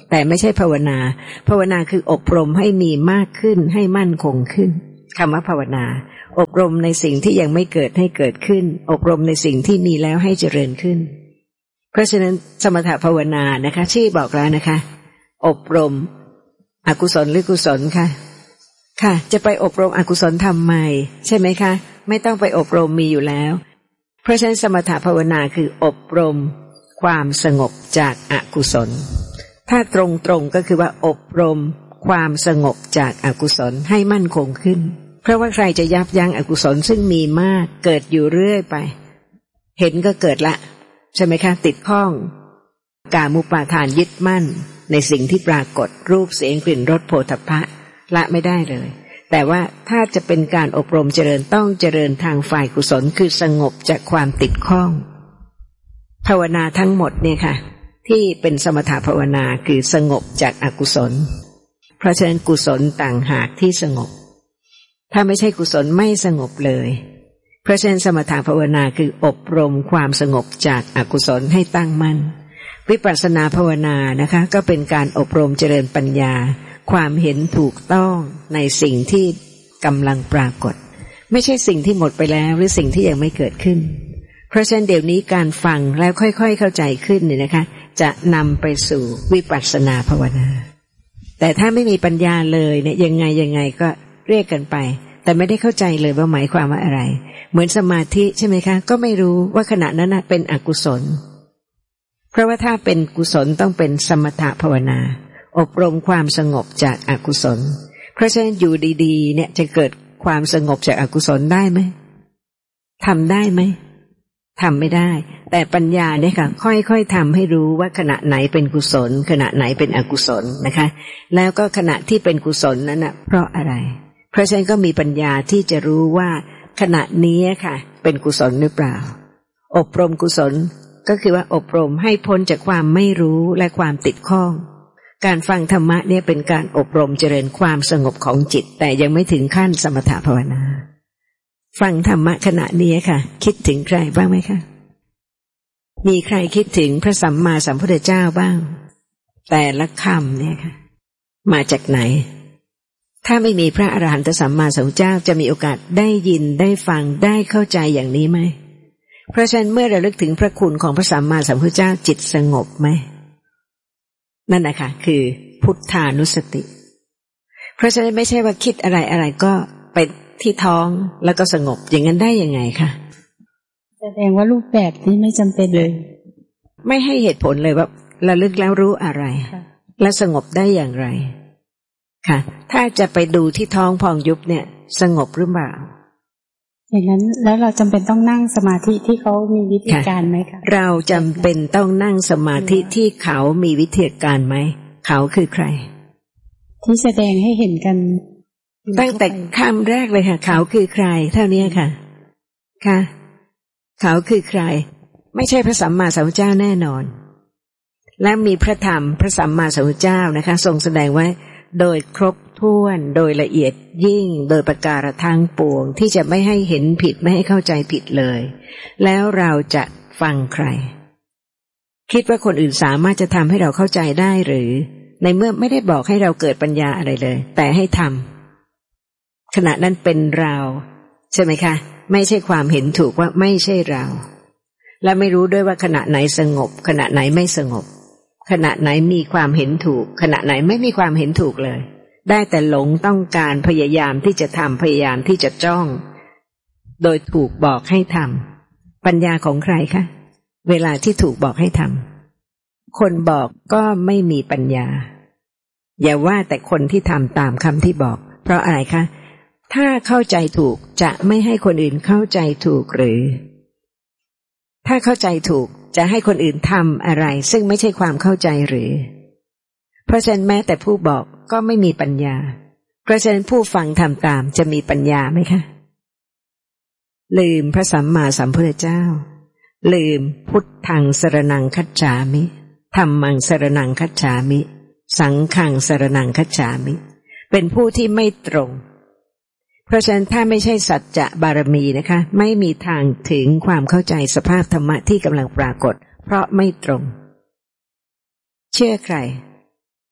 แต่ไม่ใช่ภาวนาภาวนาคืออบรมให้มีมากขึ้นให้มั่นคงขึ้นคำว่าภาวนาอบรมในสิ่งที่ยังไม่เกิดให้เกิดขึ้นอบรมในสิ่งที่มีแล้วให้เจริญขึ้นเพราะฉะนั้นสมถภาวนานะคะชื่อบอกแล้วนะคะอบรมอกุศลหรือกุศลค่ะค่ะจะไปอบรมอกุศลทำไมใช่ไหมคะไม่ต้องไปอบรมมีอยู่แล้วเพราะฉะนั้นสมถภาวนาคืออบรมความสงบจากอกุศลถ้าตรงๆก็คือว่าอบรมความสงบจากอกุศลให้มั่นคงขึ้นเพราะว่าใครจะยับยั้งอกุศลซึ่งมีมากเกิดอยู่เรื่อยไปเห็นก็เกิดละใช่ไหมคะติดข้องกามุปาทานยึดมั่นในสิ่งที่ปรากฏรูปเสียงกลิ่นรสโผฏฐัพพะละไม่ได้เลยแต่ว่าถ้าจะเป็นการอบรมเจริญต้องเจริญทางฝ่ายกุศลคือสงบจากความติดข้องภาวนาทั้งหมดเนี่ยค่ะที่เป็นสมถภาวนาคือสงบจากอกุศลเพราะฉะนั้นกุศลต่างหากที่สงบถ้าไม่ใช่กุศลไม่สงบเลยเพราะฉะนั้นสมถภาวนาคืออบรมความสงบจากอกุศลให้ตั้งมั่นวิปัสสนาภาวนานะคะก็เป็นการอบรมเจริญปัญญาความเห็นถูกต้องในสิ่งที่กำลังปรากฏไม่ใช่สิ่งที่หมดไปแล้วหรือสิ่งที่ยังไม่เกิดขึ้นเพราะฉะนั้นเดี๋ยวนี้การฟังแล้วค่อยๆเข้าใจขึ้นเนี่ยนะคะจะนำไปสู่วิปัสสนาภาวนาแต่ถ้าไม่มีปัญญาเลยเนี่ยยังไงยังไงก็เรียกกันไปแต่ไม่ได้เข้าใจเลยว่าหมายความว่าอะไรเหมือนสมาธิใช่ไหมคะก็ไม่รู้ว่าขณะนั้นเป็นอกุศลเพราะว่าถ้าเป็นกุศลต้องเป็นสมถภาวนาอบรมความสงบจากอกุศลเพราะฉะนั้นอยู่ดีๆเนี่ยจะเกิดความสงบจากอกุศลได้ไหมทำได้ไหมทำไม่ได้แต่ปัญญาเนี่ยค่ะค่อยๆทำให้รู้ว่าขณะไหนเป็นกุศลขณะไหนเป็นอกุศลนะคะแล้วก็ขณะที่เป็นกุศลนั้นน่ะเพราะอะไรเพราะฉะนั้นก็มีปัญญาที่จะรู้ว่าขณะนี้ค่ะเป็นกุศลหรือเปล่าอบรมกุศลก็คือว่าอบรมให้พ้นจากความไม่รู้และความติดข้องการฟังธรรมะเนี่ยเป็นการอบรมเจริญความสงบของจิตแต่ยังไม่ถึงขั้นสมถภาวนาฟังธรรมะขณะนี้ค่ะคิดถึงใครบ้างไหมคะมีใครคิดถึงพระสัมมาสัมพุทธเจ้าบ้างแต่ละคำเนี่ยค่ะมาจากไหนถ้าไม่มีพระอรหันตสัมมาสัมพุทธเจ้าจะมีโอกาสได้ยินได้ฟังได้เข้าใจอย่างนี้ไหมเพราะฉะนั้นเมื่อระลึกถึงพระคุณของพระสัมมาสัมพุทธเจ้าจิตสงบไหมนั่นนะคะคือพุทธานุสติเพราะฉะนั้นไม่ใช่ว่าคิดอะไรอะไรก็ไปที่ท้องแล้วก็สงบอย่างนั้นได้ยังไงคะแสดงว่ารูปแบบนี้ไม่จำเป็นเลยไม่ให้เหตุผลเลยว่าระลึกแล้วรู้อะไรและสงบได้อย่างไรค่ะถ้าจะไปดูที่ท้องพองยุบเนี่ยสงบหรือเปล่าอย่างนั้นแล้วเราจำเป็นต้องนั่งสมาธิที่เขามีวิธีการไหมคะเราจำเป็นต้องนั่งสมาธิที่เขามีวิธีการไหมเขาคือใครที่แสดงให้เห็นกันตั้งแต่คำแรกเลยค่ะเขาคือใครเท่านี้ค่ะค่ะเขาคือใครไม่ใช่พระสัมมาสัมพุทธเจ้าแน่นอนและมีพระธรรมพระสัมมาสัมพุทธเจ้านะคะทรงแสดงไว้โดยครบถ้วนโดยละเอียดยิ่งโดยประการทั้งปวงที่จะไม่ให้เห็นผิดไม่ให้เข้าใจผิดเลยแล้วเราจะฟังใครคิดว่าคนอื่นสามารถจะทำให้เราเข้าใจได้หรือในเมื่อไม่ได้บอกให้เราเกิดปัญญาอะไรเลยแต่ให้ทำขณะนั้นเป็นเราใช่ไหมคะไม่ใช่ความเห็นถูกว่าไม่ใช่เราและไม่รู้ด้วยว่าขณะไหนสงบขณะไหนไม่สงบขณะไหนมีความเห็นถูกขณะไหนไม่มีความเห็นถูกเลยได้แต่หลงต้องการพยายามที่จะทำพยายามที่จะจ้องโดยถูกบอกให้ทำปัญญาของใครคะเวลาที่ถูกบอกให้ทำคนบอกก็ไม่มีปัญญาอย่าว่าแต่คนที่ทำตามคำที่บอกเพราะอะไรคะถ้าเข้าใจถูกจะไม่ให้คนอื่นเข้าใจถูกหรือถ้าเข้าใจถูกจะให้คนอื่นทำอะไรซึ่งไม่ใช่ความเข้าใจหรือเพราะฉะนั้นแม้แต่ผู้บอกก็ไม่มีปัญญาเพราะฉะนั้นผู้ฟังทำตามจะมีปัญญาไหมคะลืมพระสัมมาสัมพุทธเจ้าลืมพุทธังสรณังคัจฉามิธัมมังสรณังคัจฉามิสังฆังสรณังคัจฉามิเป็นผู้ที่ไม่ตรงเพราะฉะนั้นถ้าไม่ใช่สัจจะบารมีนะคะไม่มีทางถึงความเข้าใจสภาพธรรมะที่กำลังปรากฏเพราะไม่ตรงเชื่อใคร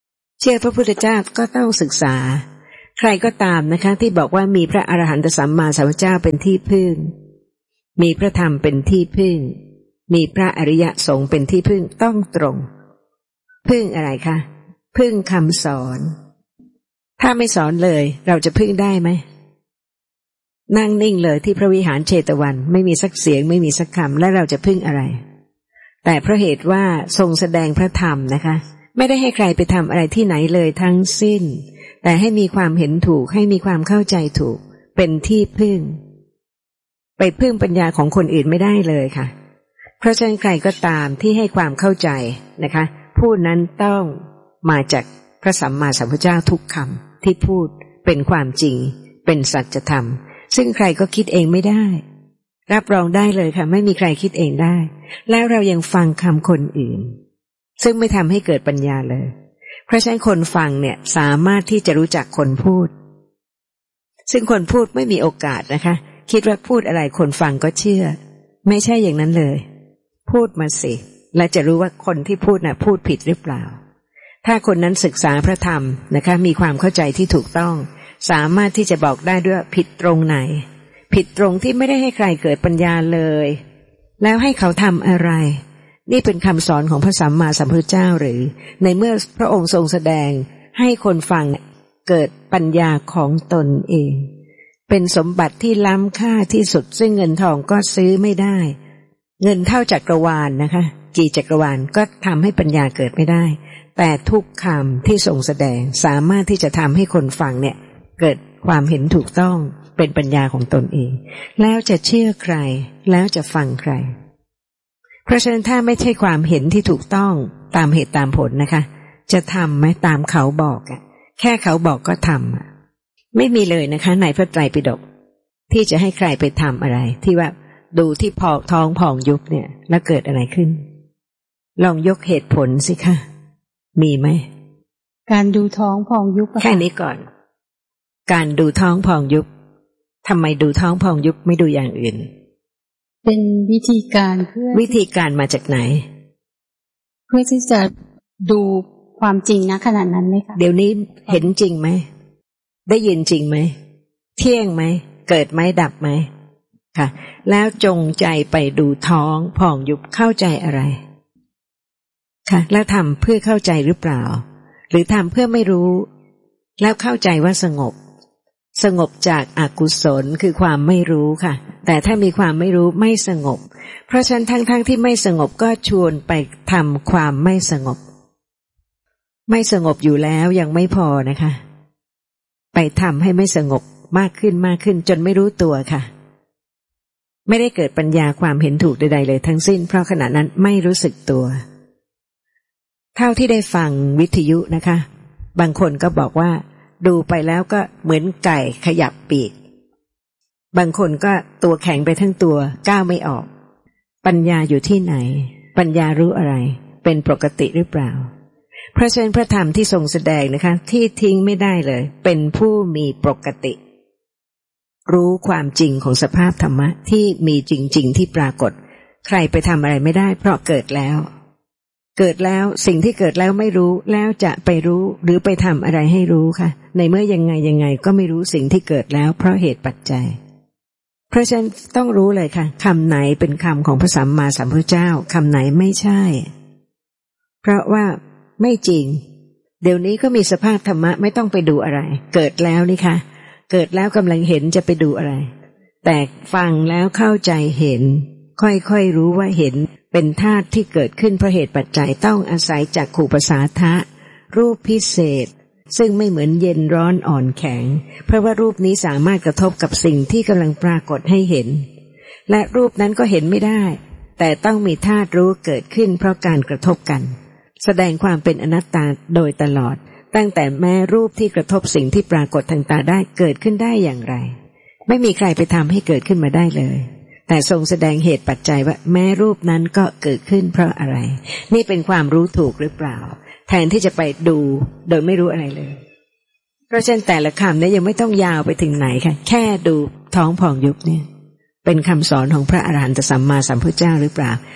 เชื่อพระพุทธเจ้าก็ต้องศึกษาใครก็ตามนะคะที่บอกว่ามีพระอรหันตสัมมาสัมพุทธเจ้าเป็นที่พึ่งมีพระธรรมเป็นที่พึ่งมีพระอริยสงฆ์เป็นที่พึ่งต้องตรงพึ่งอะไรคะพึ่งคำสอนถ้าไม่สอนเลยเราจะพึ่งได้ไหมนั่งนิ่งเลยที่พระวิหารเชตวันไม่มีสักเสียงไม่มีสักคำและเราจะพึ่งอะไรแต่เพราะเหตุว่าทรงแสดงพระธรรมนะคะไม่ได้ให้ใครไปทำอะไรที่ไหนเลยทั้งสิ้นแต่ให้มีความเห็นถูกให้มีความเข้าใจถูกเป็นที่พึ่งไปพึ่งปัญญาของคนอื่นไม่ได้เลยค่ะเพราะฉะนั้นใครก็ตามที่ให้ความเข้าใจนะคะผู้นั้นต้องมาจากพระสัมมาสัมพุทธเจ้าทุกคำที่พูดเป็นความจริงเป็นสัจธรรมซึ่งใครก็คิดเองไม่ได้รับรองได้เลยค่ะไม่มีใครคิดเองได้แล้วเรายังฟังคำคนอื่นซึ่งไม่ทำให้เกิดปัญญาเลยเพราะฉะนั้นคนฟังเนี่ยสามารถที่จะรู้จักคนพูดซึ่งคนพูดไม่มีโอกาสนะคะคิดว่าพูดอะไรคนฟังก็เชื่อไม่ใช่อย่างนั้นเลยพูดมาสิและจะรู้ว่าคนที่พูดน่ะพูดผิดหรือเปล่าถ้าคนนั้นศึกษาพระธรรมนะคะมีความเข้าใจที่ถูกต้องสามารถที่จะบอกได้ด้วยผิดตรงไหนผิดตรงที่ไม่ได้ให้ใครเกิดปัญญาเลยแล้วให้เขาทำอะไรนี่เป็นคำสอนของพระสัมมาสัมพุทธเจ้าหรือในเมื่อพระองค์ทรงแสดงให้คนฟังเกิดปัญญาของตนเองเป็นสมบัติที่ล้ำค่าที่สุดซึ่งเงินทองก็ซื้อไม่ได้เงินเท่าจักรวาล นะคะกี่จักรวาลก็ทำให้ปัญญาเกิดไม่ได้แต่ทุกคำที่ทรงแสดงสามารถที่จะทำให้คนฟังเนี่ยเกิดความเห็นถูกต้องเป็นปัญญาของตนเองแล้วจะเชื่อใครแล้วจะฟังใครเพราะฉะนั้นถ้าไม่ใช่ความเห็นที่ถูกต้องตามเหตุตามผลนะคะจะทำไหมตามเขาบอกอ่ะแค่เขาบอกก็ทำอ่ะไม่มีเลยนะคะในพระไตรปิฎกที่จะให้ใครไปทำอะไรที่ว่าดูที่พองท้องพองยุบเนี่ยแล้วเกิดอะไรขึ้นลองยกเหตุผลสิคะมีไหมการดูท้องพองยุบแค่นี้ก่อนการดูท้องพองยุบทำไมดูท้องพองยุบไม่ดูอย่างอื่นเป็นวิธีการเพื่อวิธีการมาจากไหนเพื่อที่จะดูความจริงนะขนาดนั้นไหมคะเดี๋ยวนี้เห็นจริงไหมได้ยินจริงไหมเที่ยงไหมเกิดไหมดับไหมค่ะแล้วจงใจไปดูท้องพองยุบเข้าใจอะไรค่ะแล้วทำเพื่อเข้าใจหรือเปล่าหรือทำเพื่อไม่รู้แล้วเข้าใจว่าสงบสงบจากอกุศลคือความไม่รู้ค่ะแต่ถ้ามีความไม่รู้ไม่สงบเพราะฉะนั้นทั้งๆ ท, ที่ไม่สงบก็ชวนไปทำความไม่สงบไม่สงบอยู่แล้วยังไม่พอนะคะไปทำให้ไม่สงบมากขึ้นมากขึ้นจนไม่รู้ตัวค่ะไม่ได้เกิดปัญญาความเห็นถูกใดๆเลยทั้งสิ้นเพราะขณะนั้นไม่รู้สึกตัวเท่าที่ได้ฟังวิทยุนะคะบางคนก็บอกว่าดูไปแล้วก็เหมือนไก่ขยับปีกบางคนก็ตัวแข็งไปทั้งตัวก้าวไม่ออกปัญญาอยู่ที่ไหนปัญญารู้อะไรเป็นปกติหรือเปล่าเพราะฉะนั้นพระธรรมที่ทรงแสดงนะคะที่ทิ้งไม่ได้เลยเป็นผู้มีปกติรู้ความจริงของสภาพธรรมะที่มีจริงๆที่ปรากฏใครไปทำอะไรไม่ได้เพราะเกิดแล้วเกิดแล้วสิ่งที่เกิดแล้วไม่รู้แล้วจะไปรู้หรือไปทำอะไรให้รู้ค่ะในเมื่อยังไงยังไงก็ไม่รู้สิ่งที่เกิดแล้วเพราะเหตุปัจจัยเพราะฉะนั้นต้องรู้เลยค่ะคำไหนเป็นคำของพระสัมมาสัมพุทธเจ้าคำไหนไม่ใช่เพราะว่าไม่จริงเดี๋ยวนี้ก็มีสภาพธรรมะไม่ต้องไปดูอะไรเกิดแล้วนี่ค่ะเกิดแล้วกำลังเห็นจะไปดูอะไรแต่ฟังแล้วเข้าใจเห็นค่อยๆรู้ว่าเห็นเป็นธาตุที่เกิดขึ้นเพราะเหตุปัจจัยต้องอาศัยจักขุประสาทะรูปพิเศษซึ่งไม่เหมือนเย็นร้อนอ่อนแข็งเพราะว่ารูปนี้สามารถกระทบกับสิ่งที่กำลังปรากฏให้เห็นและรูปนั้นก็เห็นไม่ได้แต่ต้องมีธาตุรู้เกิดขึ้นเพราะการกระทบกันแสดงความเป็นอนัตตาโดยตลอดตั้งแต่แม้รูปที่กระทบสิ่งที่ปรากฏทางตาได้เกิดขึ้นได้อย่างไรไม่มีใครไปทำให้เกิดขึ้นมาได้เลยแต่ทรงแสดงเหตุปัจจัยว่าแม้รูปนั้นก็เกิดขึ้นเพราะอะไรนี่เป็นความรู้ถูกหรือเปล่าแทนที่จะไปดูโดยไม่รู้อะไรเลยเพราะฉะนั้นแต่ละคำเนี่ยยังไม่ต้องยาวไปถึงไหนค่ะแค่ดูท้องพองยุบเนี่ยเป็นคำสอนของพระอรหันตสัมมาสัมพุทธเจ้าหรือเปล่า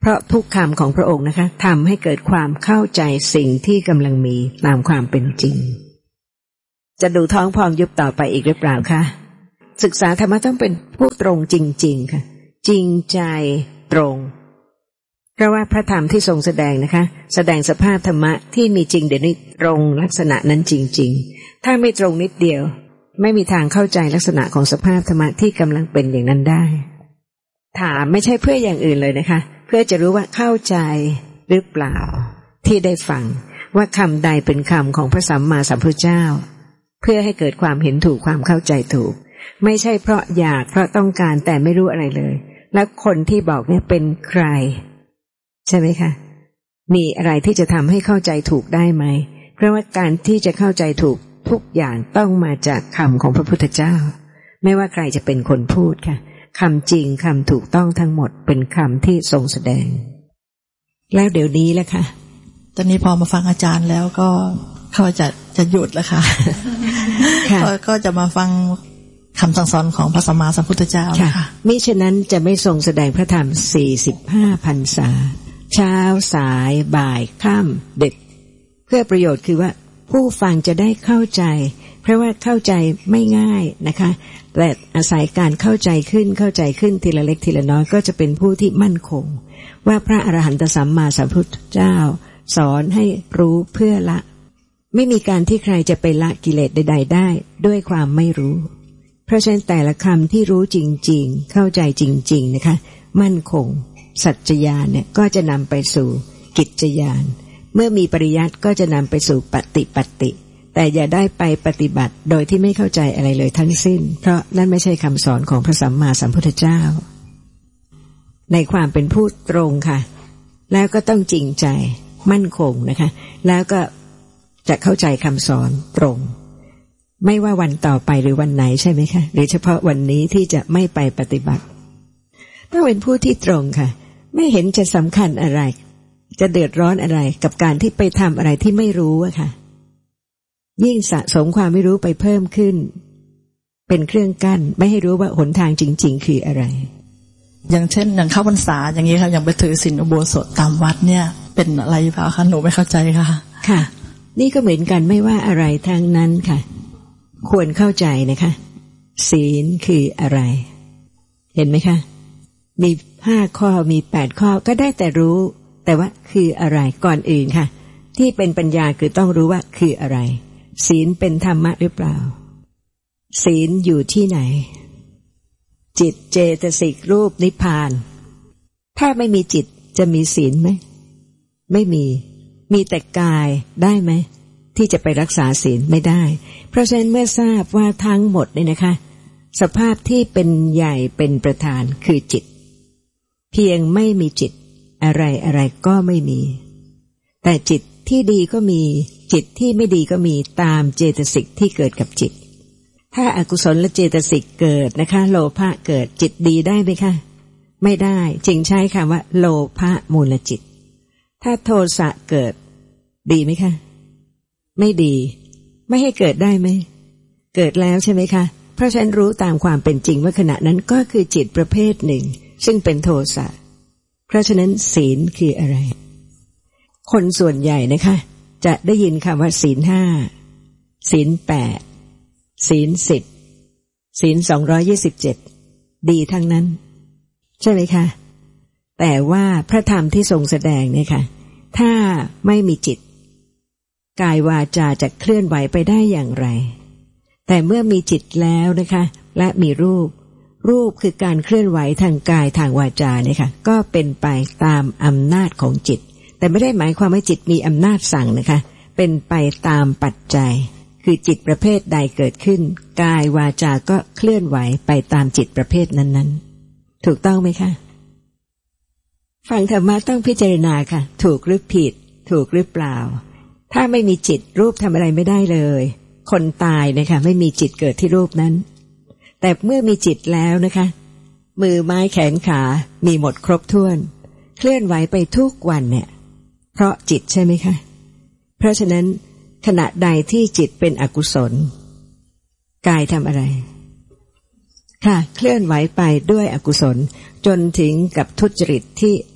เพราะทุกคำของพระองค์นะคะทำให้เกิดความเข้าใจสิ่งที่กำลังมีตามความเป็นจริงจะดูท้องพองยุบต่อไปอีกหรือเปล่าคะศึกษาธรรมะต้องเป็นผู้ตรงจริงๆค่ะจริงใจตรงเพราะว่าพระธรรมที่ทรงแสดงนะคะแสดงสภาพธรรมะที่มีจริงเดี๋ยวนี้ตรงลักษณะนั้นจริงๆถ้าไม่ตรงนิดเดียวไม่มีทางเข้าใจลักษณะของสภาพธรรมะที่กำลังเป็นอย่างนั้นได้ถามไม่ใช่เพื่ออย่างอื่นเลยนะคะเพื่อจะรู้ว่าเข้าใจหรือเปล่าที่ได้ฟังว่าคำใดเป็นคำของพระสัมมาสัมพุทธเจ้าเพื่อให้เกิดความเห็นถูกความเข้าใจถูกไม่ใช่เพราะอยากเพราะต้องการแต่ไม่รู้อะไรเลยแล้วคนที่บอกเนี่ยเป็นใครใช่ไหมคะมีอะไรที่จะทำให้เข้าใจถูกได้ไหมเพราะว่าการที่จะเข้าใจถูกทุกอย่างต้องมาจากคำของพระพุทธเจ้าไม่ว่าใครจะเป็นคนพูดค่ะคำจริงคำถูกต้องทั้งหมดเป็นคำที่ทรงแสดงแล้วเดี๋ยวนี้แหละค่ะตอนนี้พอมาฟังอาจารย์แล้วก็เขาจะจะหยุดแล้วค่ะ ก็จะมาฟังคำสั่งสอนของพระสัมมาสัมพุทธเจ้าค่ะมิฉะนั้นจะไม่ทรงแสดงพระธรรมสี่สิบห้าพรรษาเช้าสายบ่ายค่ำดึกเพื่อประโยชน์คือว่าผู้ฟังจะได้เข้าใจเพราะว่าเข้าใจไม่ง่ายนะคะแต่อาศัยการเข้าใจขึ้นเข้าใจขึ้นทีละเล็กทีละน้อยก็จะเป็นผู้ที่มั่นคงว่าพระอรหันตสัมมาสัมพุทธเจ้าสอนให้รู้เพื่อละไม่มีการที่ใครจะไปละกิเลสใดๆได้ด้วยความไม่รู้เพราะฉะนั้นแต่ละคำที่รู้จริงๆเข้าใจจริงๆนะคะมั่นคงสัจจญาณเนี่ยก็จะนำไปสู่กิจจญาณเมื่อมีปริยัติก็จะนำไปสู่ปฏิปัติแต่อย่าได้ไปปฏิบัติโดยที่ไม่เข้าใจอะไรเลยทั้งสิ้นเพราะนั่นไม่ใช่คำสอนของพระสัมมาสัมพุทธเจ้าในความเป็นผู้ตรงค่ะแล้วก็ต้องจริงใจมั่นคงนะคะแล้วก็จะเข้าใจคำสอนตรงไม่ว่าวันต่อไปหรือวันไหนใช่ไหมคะหรือเฉพาะวันนี้ที่จะไม่ไปปฏิบัติต้องเป็นผู้ที่ตรงค่ะไม่เห็นจะสำคัญอะไรจะเดือดร้อนอะไรกับการที่ไปทำอะไรที่ไม่รู้อะค่ะยิ่งสะสมความไม่รู้ไปเพิ่มขึ้นเป็นเครื่องกั้นไม่ให้รู้ว่าหนทางจริงๆคืออะไรอย่างเช่นอย่างเข้าพรรษาอย่างนี้ค่ะอย่างไปถือศีลอุโบสถตามวัดเนี่ยเป็นอะไรเปล่าคะหนูไม่เข้าใจค่ะค่ะนี่ก็เหมือนกันไม่ว่าอะไรทั้งนั้นค่ะควรเข้าใจนะคะศีลคืออะไรเห็นไหมคะมีห้าข้อมีแปดข้อก็ได้แต่รู้แต่ว่าคืออะไรก่อนอื่นค่ะที่เป็นปัญญาคือต้องรู้ว่าคืออะไรศีลเป็นธรรมะหรือเปล่าศีลอยู่ที่ไหนจิตเจตสิกรูปนิพพานถ้าไม่มีจิตจะมีศีลไหมไม่มีมีแต่กายได้ไหมที่จะไปรักษาศีลไม่ได้เพราะฉะนั้นเมื่อทราบว่าทั้งหมดเนี่ยนะคะสภาพที่เป็นใหญ่เป็นประธานคือจิตเพียงไม่มีจิตอะไรอะไรก็ไม่มีแต่จิตที่ดีก็มีจิตที่ไม่ดีก็มีตามเจตสิกที่เกิดกับจิตถ้าอกุศลและเจตสิกเกิดนะคะโลภะเกิดจิตดีได้ไหมคะไม่ได้จึงใช้คำว่าโลภะมูลจิตถ้าโทสะเกิดดีไหมคะไม่ดีไม่ให้เกิดได้ไหมเกิดแล้วใช่ไหมคะเพราะฉะนั้นรู้ตามความเป็นจริงว่าขณะนั้นก็คือจิตประเภทหนึ่งซึ่งเป็นโทสะเพราะฉะนั้นศีลคืออะไรคนส่วนใหญ่นะคะจะได้ยินคำว่าศีลห้าศีลแปดศีลสิบศีลสองร้อยยี่สิบเจ็ดดีทั้งนั้นใช่ไหมคะแต่ว่าพระธรรมที่ทรงแสดงเนี่ยค่ะถ้าไม่มีจิตกายวาจาจะเคลื่อนไหวไปได้อย่างไรแต่เมื่อมีจิตแล้วนะคะและมีรูปรูปคือการเคลื่อนไหวทางกายทางวาจาเนี่ยค่ะก็เป็นไปตามอำนาจของจิตแต่ไม่ได้หมายความว่าจิตมีอำนาจสั่งนะคะเป็นไปตามปัจจัยคือจิตประเภทใดเกิดขึ้นกายวาจาก็เคลื่อนไหวไปตามจิตประเภทนั้นๆถูกต้องไหมคะฟังธรรมะต้องพิจารณาค่ะถูกหรือผิดถูกหรือเปล่าถ้าไม่มีจิตรูปทำอะไรไม่ได้เลยคนตายนะคะไม่มีจิตเกิดที่รูปนั้นแต่เมื่อมีจิตแล้วนะคะมือไม้แขนขามีหมดครบถ้วนเคลื่อนไหวไปทุกวันเนี่ยเพราะจิตใช่ไหมคะเพราะฉะนั้นขณะใดที่จิตเป็นอกุศลกายทำอะไรค่ะเคลื่อนไหวไปด้วยอกุศลจนถึงกับทุจริตที่ลัก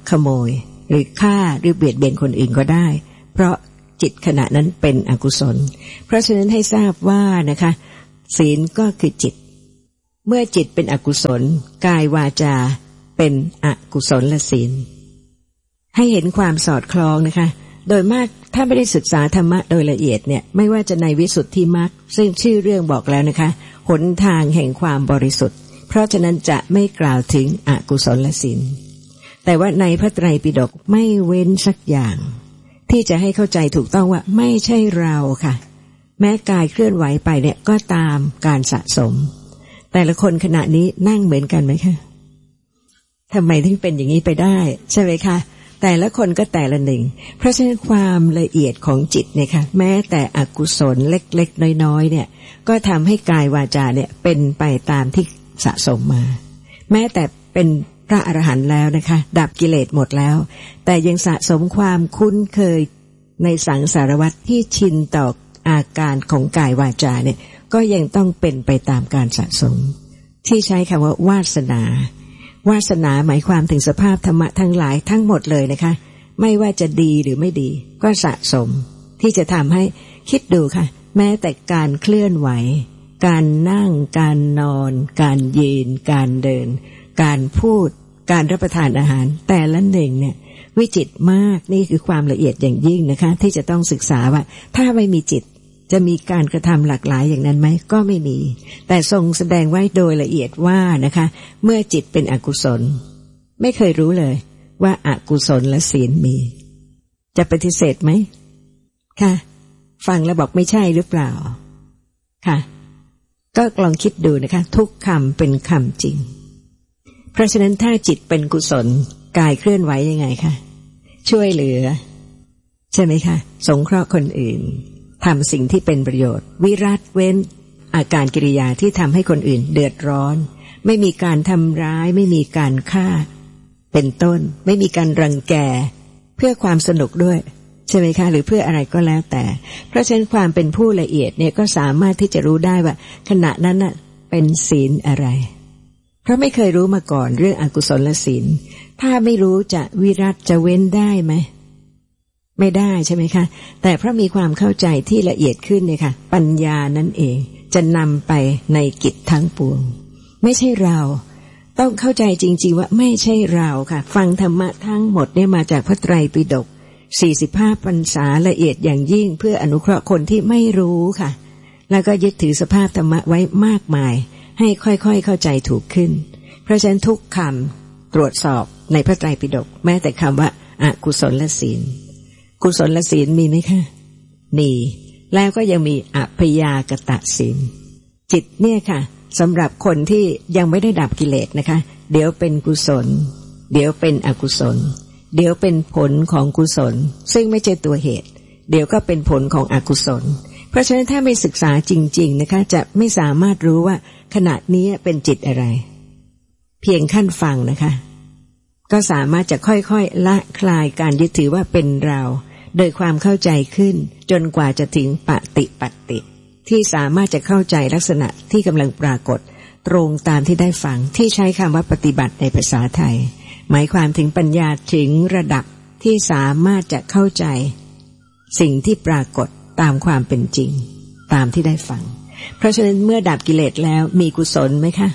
ขโมยหรือฆ่าหรือเบียดเบียนคนอื่นก็ได้เพราะจิตขณะนั้นเป็นอกุศลเพราะฉะนั้นให้ทราบว่านะคะศีลก็คือจิตเมื่อจิตเป็นอกุศลกายวาจาเป็นอกุศลศีลให้เห็นความสอดคล้องนะคะโดยมากถ้าไม่ได้ศึกษาธรรมะโดยละเอียดเนี่ยไม่ว่าจะในวิสุทธิมรรคซึ่งชื่อเรื่องบอกแล้วนะคะหนทางแห่งความบริสุทธิ์เพราะฉะนั้นจะไม่กล่าวถึงอกุศลศีลแต่ว่าในพระไตรปิฎกไม่เว้นสักอย่างที่จะให้เข้าใจถูกต้องว่าไม่ใช่เราค่ะแม้กายเคลื่อนไหวไปเนี่ยก็ตามการสะสมแต่ละคนขณะนี้นั่งเหมือนกันไหมคะทำไมถึงเป็นอย่างนี้ไปได้ใช่ไหมคะแต่ละคนก็แต่ละหนึ่งเพราะฉะนั้นความละเอียดของจิตเนี่ยค่ะแม้แต่อกุศลเล็กๆน้อยๆเนี่ยก็ทำให้กายวาจาเนี่ยเป็นไปตามที่สะสมมาแม้แต่เป็นพระอรหันต์แล้วนะคะดับกิเลสหมดแล้วแต่ยังสะสมความคุ้นเคยในสังสารวัฏที่ชินต่ออาการของกายวาจาเนี่ยก็ยังต้องเป็นไปตามการสะสมที่ใช้คำว่าวาสนาวาสนาหมายความถึงสภาพธรรมะทั้งหลายทั้งหมดเลยนะคะไม่ว่าจะดีหรือไม่ดีก็สะสมที่จะทำให้คิดดูค่ะแม้แต่การเคลื่อนไหวการนั่งการนอนการยืนการเดินการพูดการรับประทานอาหารแต่ละหนึ่งเนี่ยวิจิตรมากนี่คือความละเอียดอย่างยิ่งนะคะที่จะต้องศึกษาว่าถ้าไม่มีจิตจะมีการกระทำหลากหลายอย่างนั้นไหมก็ไม่มีแต่ทรงแสดงไว้โดยละเอียดว่านะคะเมื่อจิตเป็นอกุศลไม่เคยรู้เลยว่าอกุศลและศีลมีจะปฏิเสธไหมค่ะฟังแล้วบอกไม่ใช่หรือเปล่าค่ะก็ลองคิดดูนะคะทุกคำเป็นคำจริงเพราะฉะนั้นถ้าจิตเป็นกุศลกายเคลื่อนไหวยังไงคะช่วยเหลือใช่ไหมคะสงเคราะห์คนอื่นทำสิ่งที่เป็นประโยชน์วิรัตเว้นอาการกิริยาที่ทำให้คนอื่นเดือดร้อนไม่มีการทำร้ายไม่มีการฆ่าเป็นต้นไม่มีการรังแกเพื่อความสนุกด้วยใช่ไหมคะหรือเพื่ออะไรก็แล้วแต่เพราะฉะนั้นความเป็นผู้ละเอียดเนี่ยก็สามารถที่จะรู้ได้ว่าขณะนั้นน่ะเป็นศีลอะไรเพราะไม่เคยรู้มาก่อนเรื่องอกุศลศีลถ้าไม่รู้จะวิรัตจะเว้นได้ไหมไม่ได้ใช่ไหมคะแต่เพราะมีความเข้าใจที่ละเอียดขึ้นเนี่ยค่ะปัญญานั่นเองจะนำไปในกิจทั้งปวงไม่ใช่เราต้องเข้าใจจริงๆว่าไม่ใช่เราค่ะฟังธรรมะทั้งหมดเนี่ยมาจากพระไตรปิฎกสี่สิบห้าพรรษาละเอียดอย่างยิ่งเพื่ออนุเคราะห์คนที่ไม่รู้ค่ะแล้วก็ยึดถือสภาพธรรมะไว้มากมายให้ค่อยๆเข้าใจถูกขึ้นเพราะฉะนั้นทุกคำตรวจสอบในพระไตรปิฎกแม้แต่คำว่าอกุศลศีลกุศลศีลมีไหมคะมีแล้วก็ยังมีอัพยากตศีลจิตเนี่ยค่ะสำหรับคนที่ยังไม่ได้ดับกิเลสนะคะเดี๋ยวเป็นกุศลเดี๋ยวเป็นอกุศลเดี๋ยวเป็นผลของกุศลซึ่งไม่ใช่ตัวเหตุเดี๋ยวก็เป็นผลของอกุศลเพราะฉะนั้นถ้าไม่ศึกษาจริงๆนะคะจะไม่สามารถรู้ว่าขณะนี้เป็นจิตอะไรเพียงขั้นฟังนะคะก็สามารถจะค่อยๆละคลายการยึดถือว่าเป็นเราโดยความเข้าใจขึ้นจนกว่าจะถึงปฏิปัตติที่สามารถจะเข้าใจลักษณะที่กำลังปรากฏตรงตามที่ได้ฟังที่ใช้คำว่าปฏิบัติในภาษาไทยหมายความถึงปัญญาถึงระดับที่สามารถจะเข้าใจสิ่งที่ปรากฏตามความเป็นจริงตามที่ได้ฟังเพราะฉะนั้นเมื่อดับกิเลสแล้วมีกุศลไหมคะ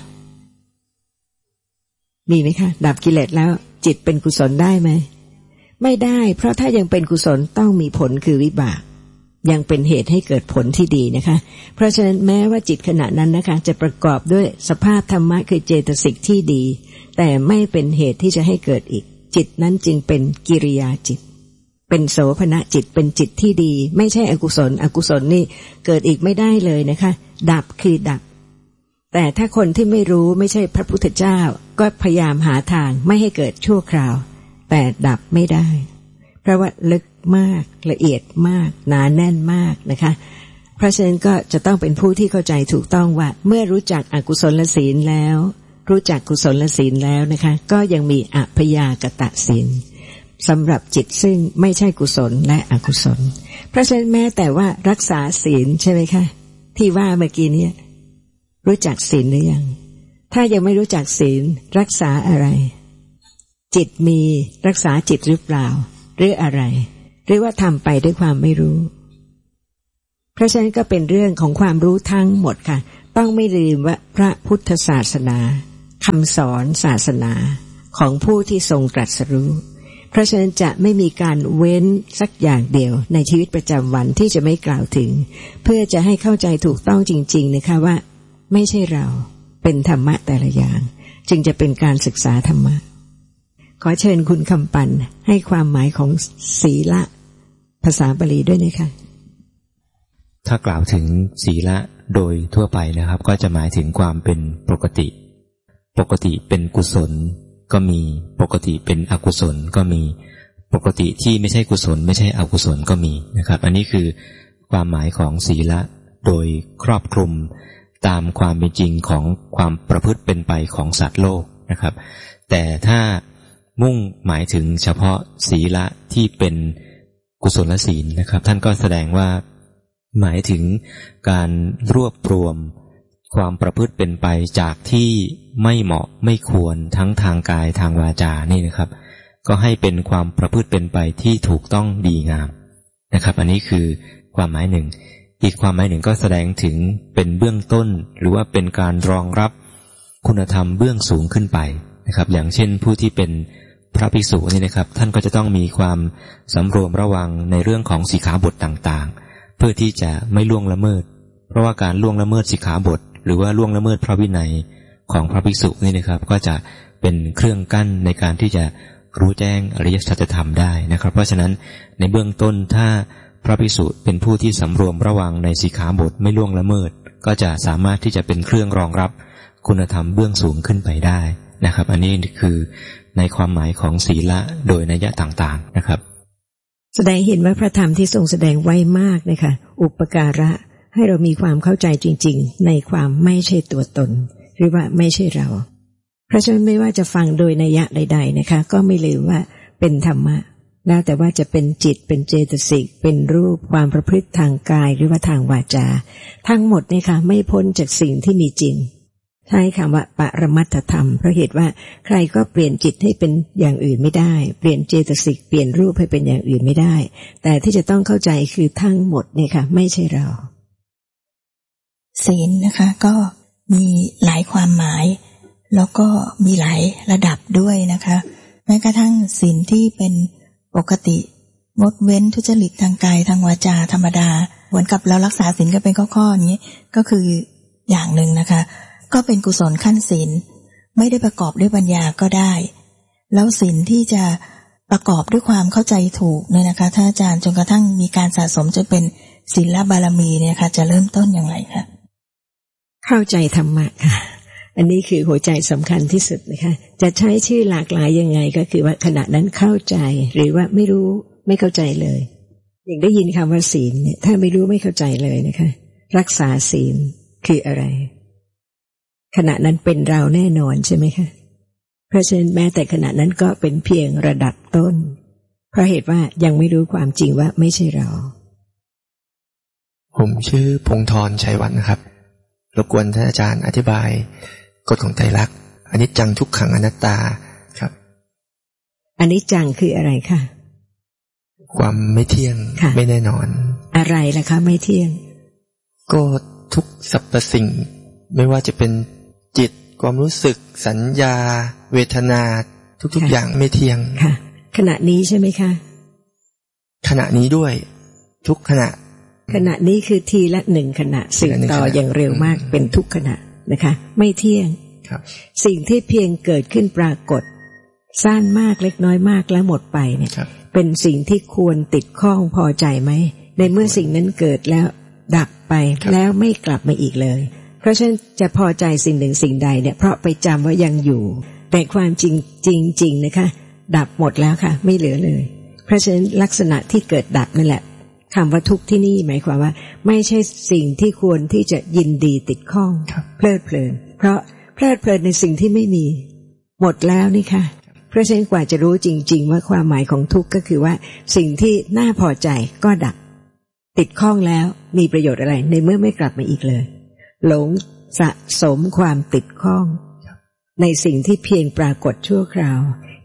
มีไหมคะดับกิเลสแล้วจิตเป็นกุศลได้ไหมไม่ได้เพราะถ้ายังเป็นกุศลต้องมีผลคือวิบากยังเป็นเหตุให้เกิดผลที่ดีนะคะเพราะฉะนั้นแม้ว่าจิตขณะนั้นนะคะจะประกอบด้วยสภาพธรรมะคือเจตสิกที่ดีแต่ไม่เป็นเหตุที่จะให้เกิดอีกจิตนั้นจึงเป็นกิริยาจิตเป็นโสภณจิตเป็นจิตที่ดีไม่ใช่อกุศลอกุศลนี่เกิดอีกไม่ได้เลยนะคะดับคือดับแต่ถ้าคนที่ไม่รู้ไม่ใช่พระพุทธเจ้าก็พยายามหาทางไม่ให้เกิดชั่วคราวแต่ดับไม่ได้เพราะว่าลึกมากละเอียดมากหนาแน่นมากนะคะเพราะฉะนั้นก็จะต้องเป็นผู้ที่เข้าใจถูกต้องว่าเมื่อรู้จักอกุศลศีลแล้วรู้จักกุศลศีลแล้วนะคะก็ยังมีอัพยากตศีลสำหรับจิตซึ่งไม่ใช่กุศลและอกุศลเพราะฉะนั้นแม้แต่ว่ารักษาศีลใช่ไหมคะที่ว่าเมื่อกี้นี้รู้จักศีลหรือยังถ้ายังไม่รู้จักศีลรักษาอะไรจิตมีรักษาจิตหรือเปล่าหรืออะไรหรือว่าทำไปด้วยความไม่รู้เพราะฉะนั้นก็เป็นเรื่องของความรู้ทั้งหมดค่ะต้องไม่ลืมว่าพระพุทธศาสนาคำสอนศาสนาของผู้ที่ทรงตรัสรู้เพราะฉะนั้นจะไม่มีการเว้นสักอย่างเดียวในชีวิตประจำวันที่จะไม่กล่าวถึงเพื่อจะให้เข้าใจถูกต้องจริงๆนะคะว่าไม่ใช่เราเป็นธรรมะแต่ละอย่างจึงจะเป็นการศึกษาธรรมะขอเชิญคุณคำปันให้ความหมายของศีละภาษาบาลีด้วยนะคะถ้ากล่าวถึงศีละโดยทั่วไปนะครับก็จะหมายถึงความเป็นปกติปกติเป็นกุศลก็มีปกติเป็นอกุศลก็มีปกติที่ไม่ใช่กุศลไม่ใช่อกุศลก็มีนะครับอันนี้คือความหมายของศีละโดยครอบคลุมตามความเป็นจริงของความประพฤติเป็นไปของสัตว์โลกนะครับแต่ถ้ามุ่งหมายถึงเฉพาะศีละที่เป็นกุศลศีลนะครับท่านก็แสดงว่าหมายถึงการรวบรวมความประพฤติเป็นไปจากที่ไม่เหมาะไม่ควรทั้งทางกายทางวาจานี่นะครับก็ให้เป็นความประพฤติเป็นไปที่ถูกต้องดีงามนะครับอันนี้คือความหมายหนึ่งอีกความหมายหนึ่งก็แสดงถึงเป็นเบื้องต้นหรือว่าเป็นการรองรับคุณธรรมเบื้องสูงขึ้นไปนะครับอย่างเช่นผู้ที่เป็นพระภิกษุนี่นะครับท่านก็จะต้องมีความสำรวมระวังในเรื่องของสิกขาบทต่างๆเพื่อที่จะไม่ล่วงละเมิดเพราะว่าการล่วงละเมิดสิกขาบทหรือว่าล่วงละเมิดพระวินัยของพระภิกษุนี่นะครับก็จะเป็นเครื่องกั้นในการที่จะรู้แจ้งอริยสัจธรรมได้นะครับเพราะฉะนั้นในเบื้องต้นถ้าพระภิกษุเป็นผู้ที่สำรวมระวังในสิกขาบทไม่ล่วงละเมิดก็จะสามารถที่จะเป็นเครื่องรองรับคุณธรรมเบื้องสูงขึ้นไปได้นะครับอันนี้คือในความหมายของศีละโดยนัยยะต่างๆนะครับแสดงเห็นว่าพระธรรมที่ทรงแสดงไว้มากนะคะอุปการะให้เรามีความเข้าใจจริงๆในความไม่ใช่ตัวตนหรือว่าไม่ใช่เราเพราะฉะนั้นไม่ว่าจะฟังโดยนัยยะใดๆนะคะก็ไม่ลืมว่าเป็นธรรมะแล้วแต่ว่าจะเป็นจิตเป็นเจตสิกเป็นรูปความประพฤติทางกายหรือว่าทางวาจาทั้งหมดเนี่ยค่ะไม่พ้นจากสิ่งที่มีจริงใช้คำว่าปรมัตถธรรมเพราะเหตุว่าใครก็เปลี่ยนจิตให้เป็นอย่างอื่นไม่ได้เปลี่ยนเจตสิกเปลี่ยนรูปให้เป็นอย่างอื่นไม่ได้แต่ที่จะต้องเข้าใจคือทั้งหมดเนี่ยค่ะไม่ใช่เราศีลนะคะก็มีหลายความหมายแล้วก็มีหลายระดับด้วยนะคะแม้กระทั่งศีลที่เป็นปกติงดเว้นทุจริตทางกายทางวาจาธรรมดาเหมือนกับเรารักษาศีลก็เป็นข้อๆอย่างนี้ก็คืออย่างหนึ่งนะคะก็เป็นกุศลขั้นศีลไม่ได้ประกอบด้วยปัญญาก็ได้แล้วศีลที่จะประกอบด้วยความเข้าใจถูกเนี่ยนะคะท่านอาจารย์จนกระทั่งมีการสะสมจนเป็นศีลบารมีเนี่ยค่ะจะเริ่มต้นอย่างไรคะเข้าใจธรรมะค่ะอันนี้คือหัวใจสำคัญที่สุดนะคะจะใช้ชื่อหลากหลายยังไงก็คือว่าขณะนั้นเข้าใจหรือว่าไม่รู้ไม่เข้าใจเลยอย่างได้ยินคำว่าศีลเนี่ยถ้าไม่รู้ไม่เข้าใจเลยนะคะรักษาศีลคืออะไรขณะนั้นเป็นเราแน่นอนใช่ไหมคะเพราะฉะนั้นแม้แต่ขณะนั้นก็เป็นเพียงระดับต้นเพราะเหตุว่ายังไม่รู้ความจริงว่าไม่ใช่เราผมชื่อพงธรชัยวัฒน์นะครับรบกวนท่านอาจารย์อธิบายกฎของไตรลักษณ์อนิจจังทุกขังอนัตตาครับอนิจจังคืออะไรคะความไม่เที่ยงไม่แน่นอนอะไรล่ะคะไม่เที่ยงก็ทุกสรรพสิ่งไม่ว่าจะเป็นจิตความรู้สึกสัญญาเวทนาทุกๆอย่างไม่เที่ยงค่ะขณะนี้ใช่ไหมคะขณะนี้ด้วยทุกขณะขณะนี้คือทีละหนึ่งขณะสืบต่ออย่างเร็วมากเป็นทุกขณะนะคะไม่เที่ยงสิ่งที่เพียงเกิดขึ้นปรากฏสั้นมากเล็กน้อยมากแล้วหมดไปเนี่ยเป็นสิ่งที่ควรติดข้องพอใจไหมในเมื่อสิ่งนั้นเกิดแล้วดับไปแล้วไม่กลับมาอีกเลยเพราะฉะนั้นจะพอใจสิ่งหนึ่งสิ่งใดเนี่ยเพราะไปจำว่ายังอยู่แต่ความจริงจริงๆนะคะดับหมดแล้วค่ะไม่เหลือเลยเพราะฉะนั้นลักษณะที่เกิดดับนั่นแหละคำว่าทุกข์ที่นี่หมายความว่าไม่ใช่สิ่งที่ควรที่จะยินดีติดข้องเพลิดเพลินเพราะเพลิดเพลินในสิ่งที่ไม่มีหมดแล้วนี่ค่ะเพราะฉะนั้นกว่าจะรู้จริงๆว่าความหมายของทุกข์ก็คือว่าสิ่งที่น่าพอใจก็ดับติดข้องแล้วมีประโยชน์อะไรในเมื่อไม่กลับมาอีกเลยหลงสะสมความติดข้องในสิ่งที่เพียงปรากฏชั่วคราว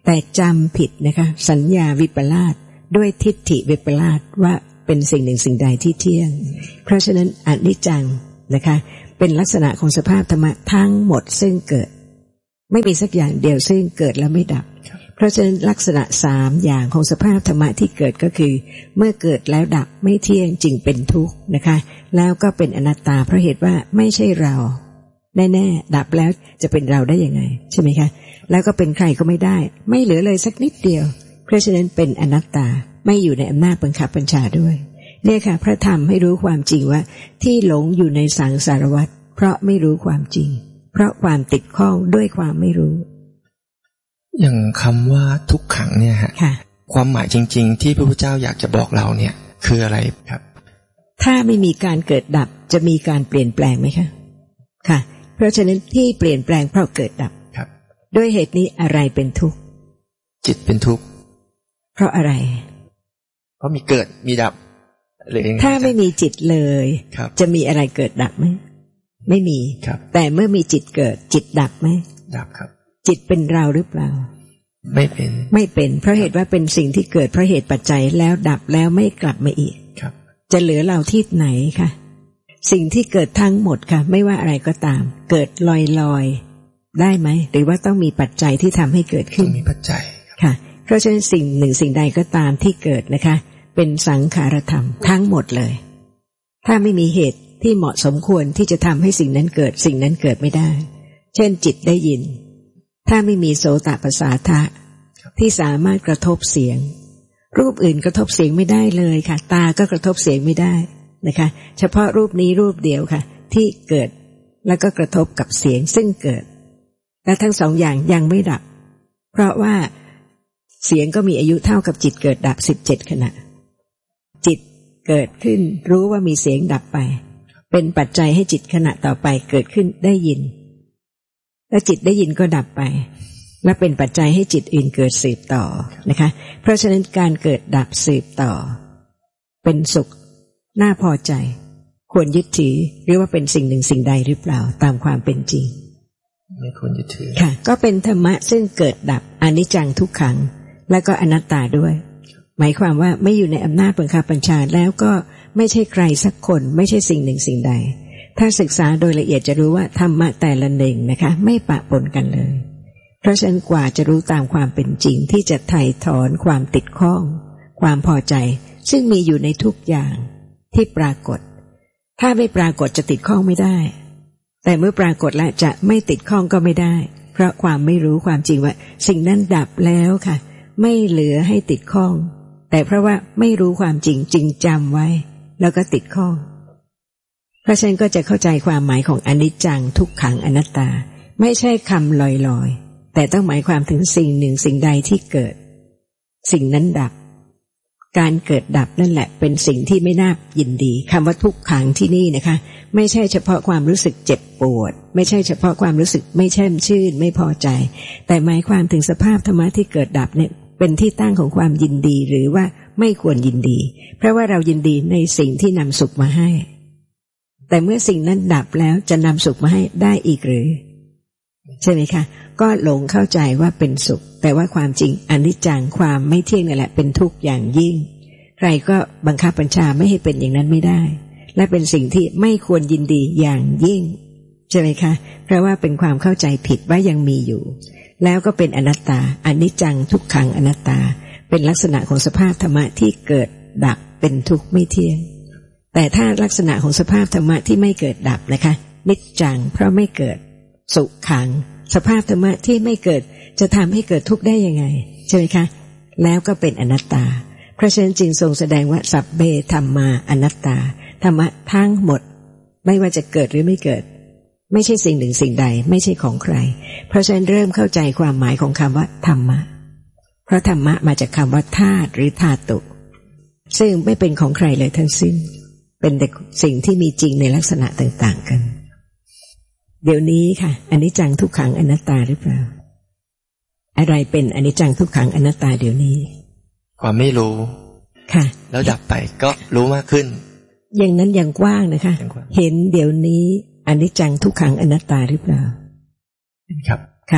แต่จำผิดนะคะสัญญาวิปลาสด้วยทิฏฐิวิปลาสว่าเป็นสิ่งหนึ่งสิ่งใดที่เที่ยงเพราะฉะนั้นอนิจจังนะคะเป็นลักษณะของสภาพธรรมะทั้งหมดซึ่งเกิดไม่มีสักอย่างเดียวซึ่งเกิดแล้วไม่ดับเพราะฉะนั้นลักษณะสามอย่างของสภาพธรรมะที่เกิดก็คือเมื่อเกิดแล้วดับไม่เที่ยงจึงเป็นทุกข์นะคะแล้วก็เป็นอนัตตาเพราะเหตุว่าไม่ใช่เราแน่ๆดับแล้วจะเป็นเราได้ยังไงใช่ไหมคะแล้วก็เป็นใครก็ไม่ได้ไม่เหลือเลยสักนิดเดียวเพราะฉะนั้นเป็นอนัตตาไม่อยู่ในอำนาจบังคับบัญชาด้วยเนี่ยค่ะพระธรรมให้รู้ความจริงว่าที่หลงอยู่ในสังสารวัฏเพราะไม่รู้ความจริงเพราะความติดข้องด้วยความไม่รู้อย่างคำว่าทุกขังเนี่ยฮะความหมายจริงๆที่พระพุทธเจ้าอยากจะบอกเราเนี่ยคืออะไรครับถ้าไม่มีการเกิดดับจะมีการเปลี่ยนแปลงไหมคะค่ะเพราะฉะนั้นที่เปลี่ยนแปลงเพราะเกิดดับครับด้วยเหตุนี้อะไรเป็นทุกข์จิตเป็นทุกข์เพราะอะไรเพราะมีเกิดมีดับถ้าไม่มีจิตเลยจะมีอะไรเกิดดับไหมไม่มีแต่เมื่อมีจิตเกิดจิตดับไหมดับครับจิตเป็นเราหรือเปล่าไม่เป็นไม่เป็นเพราะเหตุว่าเป็นสิ่งที่เกิดเพราะเหตุปัจจัยแล้วดับแล้วไม่กลับมาอีกครับจะเหลือเราที่ไหนคะสิ่งที่เกิดทั้งหมดค่ะไม่ว่าอะไรก็ตามเกิดลอยๆได้ไหมหรือว่าต้องมีปัจจัยที่ทำให้เกิดขึ้นมีปัจจัยค่ะเพราะฉะนั้นสิ่งหนึ่งสิ่งใดก็ตามที่เกิดนะคะเป็นสังขารธรรมทั้งหมดเลยถ้าไม่มีเหตุที่เหมาะสมควรที่จะทำให้สิ่งนั้นเกิดสิ่งนั้นเกิดไม่ได้เช่นจิตได้ยินถ้าไม่มีโสตประสาทะที่สามารถกระทบเสียงรูปอื่นกระทบเสียงไม่ได้เลยค่ะตาก็กระทบเสียงไม่ได้นะคะเฉพาะรูปนี้รูปเดียวค่ะที่เกิดแล้วก็กระทบกับเสียงซึ่งเกิดและทั้งสองอย่างยังไม่ดับเพราะว่าเสียงก็มีอายุเท่ากับจิตเกิดดับสิบเจ็ดขณะจิตเกิดขึ้นรู้ว่ามีเสียงดับไปเป็นปัจจัยให้จิตขณะต่อไปเกิดขึ้นได้ยินและจิตได้ยินก็ดับไปและเป็นปัจจัยให้จิตอื่นเกิดสืบต่อนะคะเพราะฉะนั้นการเกิดดับสืบต่อเป็นสุขน่าพอใจควรยึดถือหรือว่าเป็นสิ่งหนึ่งสิ่งใดหรือเปล่าตามความเป็นจริงไม่ควรยึดถือค่ะก็เป็นธรรมะซึ่งเกิดดับอนิจจังทุกขังและก็อนัตตาด้วยหมายความว่าไม่อยู่ในอำนาจบังคับบัญชาแล้วก็ไม่ใช่ใครสักคนไม่ใช่สิ่งหนึ่งสิ่งใดถ้าศึกษาโดยละเอียดจะรู้ว่าธรรมะแต่ละหนึ่งนะคะไม่ปะปนกันเลยเพราะฉะนั้นกว่าจะรู้ตามความเป็นจริงที่จะไถ่ถอนความติดข้องความพอใจซึ่งมีอยู่ในทุกอย่างที่ปรากฏถ้าไม่ปรากฏจะติดข้องไม่ได้แต่เมื่อปรากฏแล้วจะไม่ติดข้องก็ไม่ได้เพราะความไม่รู้ความจริงว่าสิ่งนั้นดับแล้วค่ะไม่เหลือให้ติดข้องแต่เพราะว่าไม่รู้ความจริงจึงจำไว้แล้วก็ติดข้องเพราะฉะนั้นก็จะเข้าใจความหมายของอนิจจังทุกขังอนัตตาไม่ใช่คำลอยๆแต่ต้องหมายความถึงสิ่งหนึ่งสิ่งใดที่เกิดสิ่งนั้นดับการเกิดดับนั่นแหละเป็นสิ่งที่ไม่น่ายินดีคำว่าทุกขังที่นี่นะคะไม่ใช่เฉพาะความรู้สึกเจ็บปวดไม่ใช่เฉพาะความรู้สึกไม่แช่มชื่นไม่พอใจแต่หมายความถึงสภาพธรรมะที่เกิดดับเนี่ยเป็นที่ตั้งของความยินดีหรือว่าไม่ควรยินดีเพราะว่าเรายินดีในสิ่งที่นำสุขมาให้แต่เมื่อสิ่งนั้นดับแล้วจะนำสุขมาให้ได้อีกหรือใช่ไหมคะก็หลงเข้าใจว่าเป็นสุขแต่ว่าความจริงอนิจจังความไม่เที่ยงนั่นแหละเป็นทุกข์อย่างยิ่งใครก็บังคับบัญชาไม่ให้เป็นอย่างนั้นไม่ได้และเป็นสิ่งที่ไม่ควรยินดีอย่างยิ่งใช่ไหมคะเพราะว่าเป็นความเข้าใจผิดว่ายังมีอยู่แล้วก็เป็นอนัตตาอนิจจังทุกขังอนัตตาเป็นลักษณะของสภาพธรรมะที่เกิดดับเป็นทุกข์ไม่เที่ยงแต่ถ้าลักษณะของสภาพธรรมะที่ไม่เกิดดับนะคะนิจจังเพราะไม่เกิดสุขังสภาพธรรมะที่ไม่เกิดจะทำให้เกิดทุกข์ได้ยังไงใช่ไหมคะแล้วก็เป็นอนัตตาเพราะฉะนั้นจึงทรงแสดงว่าสัพเพธัมมาอนัตตาธรรมะทั้งหมดไม่ว่าจะเกิดหรือไม่เกิดไม่ใช่สิ่งหนึ่งสิ่งใดไม่ใช่ของใครเพราะฉะนั้นเริ่มเข้าใจความหมายของคำว่าธรรมะเพราะธรรมะมาจากคำว่าธาตุหรือธาตุซึ่งไม่เป็นของใครเลยทั้งสิ้นเป็นแต่สิ่งที่มีจริงในลักษณะต่างๆกันเดี๋ยวนี้ค่ะอนิจจังทุกขังอนัตตาหรือเปล่าอะไรเป็นอนิจจังทุกขังอนัตตาเดี๋ยวนี้ความไม่รู้ค่ะแล้วดับไปก็รู้มากขึ้นอย่างนั้นอย่างกว้างนะคะเห็นเดี๋ยวนี้อนิจจังทุกขังอนัตตาหรือเปล่าครับค่ะ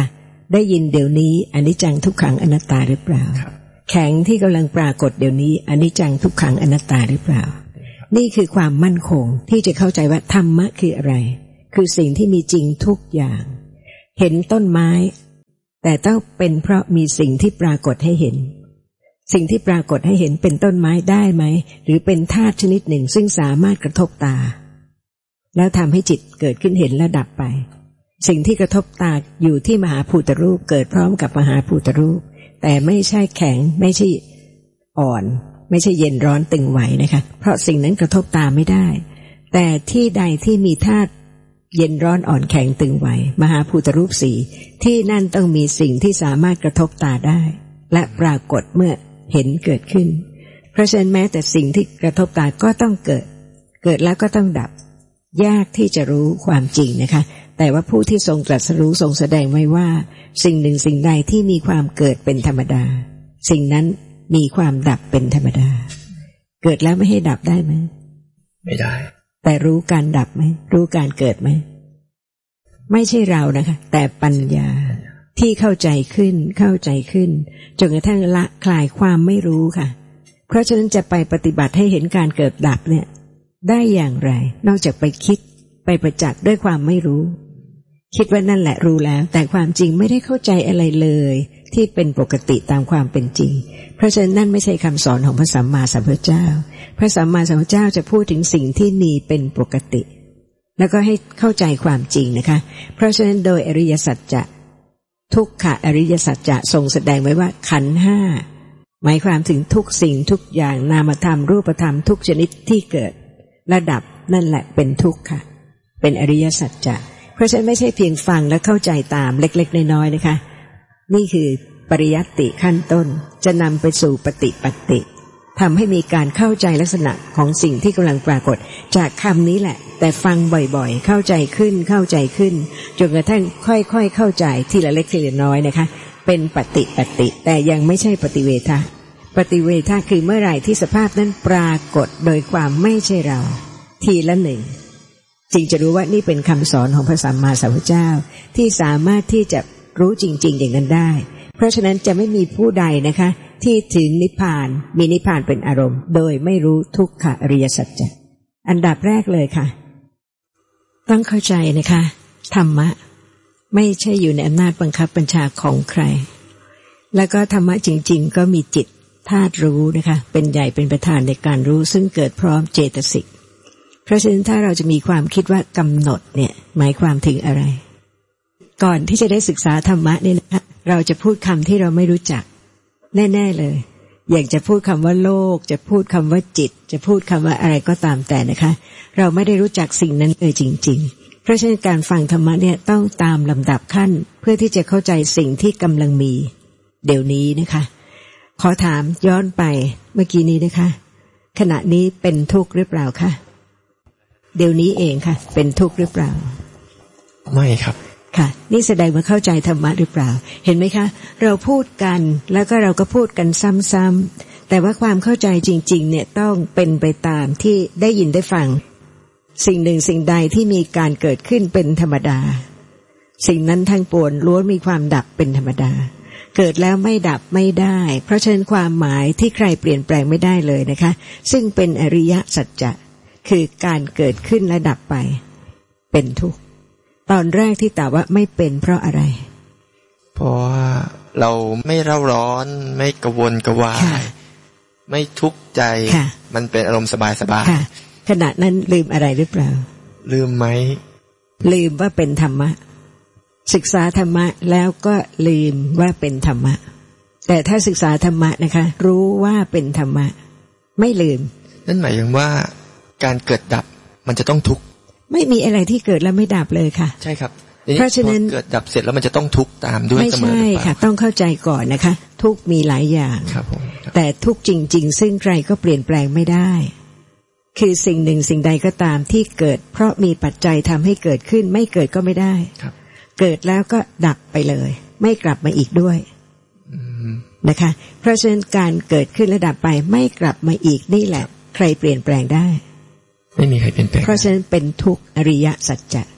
ได้ยินเดี๋ยวนี้อนิจจังทุกขังอนัตตาหรือเปล่าแข็งที่กำลังปรากฏเดี๋ยวนี้อนิจจังทุกขังอนัตตาหรือเปล่านี่คือความมั่นคงที่จะเข้าใจว่าธรรมะคืออะไรคือสิ่งที่มีจริงทุกอย่างเห็นต้นไม้แต่ต้องเป็นเพราะมีสิ่งที่ปรากฏให้เห็นสิ่งที่ปรากฏให้เห็นเป็นต้นไม้ได้ไหมหรือเป็นธาตุชนิดหนึ่งซึ่งสามารถกระทบตาแล้วทำให้จิตเกิดขึ้นเห็นและดับไปสิ่งที่กระทบตาอยู่ที่มหาภูตรูปเกิดพร้อมกับมหาภูตรูปแต่ไม่ใช่แข็งไม่ใช่อ่อนไม่ใช่เย็นร้อนตึงไหวนะคะเพราะสิ่งนั้นกระทบตาไม่ได้แต่ที่ใดที่มีธาตุเย็นร้อนอ่อนแข็งตึงไหวมหาภูตรูปสี่ที่นั่นต้องมีสิ่งที่สามารถกระทบตาได้และปรากฏเมื่อเห็นเกิดขึ้นเพราะฉะนั้นแม้แต่สิ่งที่กระทบตาก็ต้องเกิดเกิดแล้วก็ต้องดับยากที่จะรู้ความจริงนะคะแต่ว่าผู้ที่ทรงตรัสรู้ทรงแสดงไว้ว่าสิ่งหนึ่งสิ่งใดที่มีความเกิดเป็นธรรมดาสิ่งนั้นมีความดับเป็นธรรมดาเกิดแล้วไม่ให้ดับได้ไหมไม่ได้แต่รู้การดับไหมรู้การเกิดไหมไม่ใช่เรานะคะแต่ปัญญาที่เข้าใจขึ้นเข้าใจขึ้นจนกระทั่งละคลายความไม่รู้ค่ะเพราะฉะนั้นจะไปปฏิบัติให้เห็นการเกิดดับเนี่ยได้อย่างไรนอกจากไปคิดไปประจักษ์ด้วยความไม่รู้คิดว่านั่นแหละรู้แล้วแต่ความจริงไม่ได้เข้าใจอะไรเลยที่เป็นปกติตามความเป็นจริงเพราะฉะนั้นนั่นไม่ใช่คำสอนของพระสัมมาสัมพุทธเจ้าพระสัมมาสัมพุทธเจ้าจะพูดถึงสิ่งที่มีเป็นปกติแล้วก็ให้เข้าใจความจริงนะคะเพราะฉะนั้นโดยอริยสัจจะทุกขะอริยสัจจะทรงแสดงไว้ว่าขันธ์ห้าหมายความถึงทุกสิ่งทุกอย่างนามธรรมรูปธรรมทุกชนิดที่เกิดระดับนั่นแหละเป็นทุกข์ค่ะเป็นอริยสัจจะเพราะฉะนั้นไม่ใช่เพียงฟังและเข้าใจตามเล็กๆน้อยๆนะคะนี่คือปริยัติขั้นต้นจะนำไปสู่ปฏิปัตติทำให้มีการเข้าใจลักษณะของสิ่งที่กำลังปรากฏจากคำนี้แหละแต่ฟังบ่อยๆเข้าใจขึ้นเข้าใจขึ้นจนกระทั่งค่อยๆเข้าใจทีละเล็กทีละน้อยนะคะเป็นปฏิปัตติแต่ยังไม่ใช่ปฏิเวทะปฏิเวทะคือเมื่อไหร่ที่สภาพนั้นปรากฏโดยความไม่ใช่เราทีละหนึ่งจึงจะรู้ว่านี่เป็นคำสอนของพระสัมมาสัมพุทธเจ้าที่สามารถที่จะรู้จริงๆอย่างนั้นได้เพราะฉะนั้นจะไม่มีผู้ใดนะคะที่ถึงนิพพานมีนิพพานเป็นอารมณ์โดยไม่รู้ทุกขอริยสัจจะอันดับแรกเลยค่ะต้องเข้าใจนะคะธรรมะไม่ใช่อยู่ในอำนาจบังคับบัญชาของใครแล้วก็ธรรมะจริงๆก็มีจิตธาตุรู้นะคะเป็นใหญ่เป็นประธานในการรู้ซึ่งเกิดพร้อมเจตสิกเพราะฉะนั้นถ้าเราจะมีความคิดว่ากำหนดเนี่ยหมายความถึงอะไรก่อนที่จะได้ศึกษาธรรมะเนี่ยนะคะเราจะพูดคำที่เราไม่รู้จักแน่ๆเลยอยากจะพูดคำว่าโลกจะพูดคำว่าจิตจะพูดคำว่าอะไรก็ตามแต่นะคะเราไม่ได้รู้จักสิ่งนั้นเลยจริงๆเพราะฉะนั้นการฟังธรรมะเนี่ยต้องตามลำดับขั้นเพื่อที่จะเข้าใจสิ่งที่กำลังมีเดี๋ยวนี้นะคะขอถามย้อนไปเมื่อกี้นี้นะคะขณะนี้เป็นทุกข์หรือเปล่าคะเดี๋ยวนี้เองค่ะเป็นทุกข์หรือเปล่าไม่ครับค่ะนี่แสดงว่าเข้าใจธรรมะหรือเปล่าเห็นไหมคะเราพูดกันแล้วก็เราก็พูดกันซ้ำๆแต่ว่าความเข้าใจจริงๆเนี่ยต้องเป็นไปตามที่ได้ยินได้ฟังสิ่งหนึ่งสิ่งใดที่มีการเกิดขึ้นเป็นธรรมดาสิ่งนั้นทั้งปวงล้วนมีความดับเป็นธรรมดาเกิดแล้วไม่ดับไม่ได้เพราะฉะนั้นความหมายที่ใครเปลี่ยนแปลงไม่ได้เลยนะคะซึ่งเป็นอริยสัจจะคือการเกิดขึ้นและดับไปเป็นทุกข์ตอนแรกที่ตอบว่าไม่เป็นเพราะอะไรเพราะว่าเราไม่เร่าร้อนไม่กระวนกระวายไม่ทุกข์ใจมันเป็นอารมณ์สบายสบายขณะนั้นลืมอะไรหรือเปล่าลืมไหมลืมว่าเป็นธรรมะศึกษาธรรมะแล้วก็ลืมว่าเป็นธรรมะแต่ถ้าศึกษาธรรมะนะคะรู้ว่าเป็นธรรมะไม่ลืมนั่นหมายถึงว่าการเกิดดับมันจะต้องทุกข์ไม่มีอะไรที่เกิดแล้วไม่ดับเลยค่ะใช่ครับเพราะฉะนั้นเกิดดับเสร็จแล้วมันจะต้องทุกข์ตามด้วยไม่ใช่ค่ะต้องเข้าใจก่อนนะคะทุกข์มีหลายอย่างครับผมแต่ทุกข์จริงๆซึ่งใครก็เปลี่ยนแปลงไม่ได้คือสิ่งหนึ่งสิ่งใดก็ตามที่เกิดเพราะมีปัจจัยทำให้เกิดขึ้นไม่เกิดก็ไม่ได้เกิดแล้วก็ดับไปเลยไม่กลับมาอีกด้วยนะคะเพราะฉะนั้นการเกิดขึ้นและดับไปไม่กลับมาอีกนี่แหละใครเปลี่ยนแปลงได้ไม่มีใครเปลี่ยนแปลงเพราะฉะนั้นเป็นทุกข์อริยสัจจะ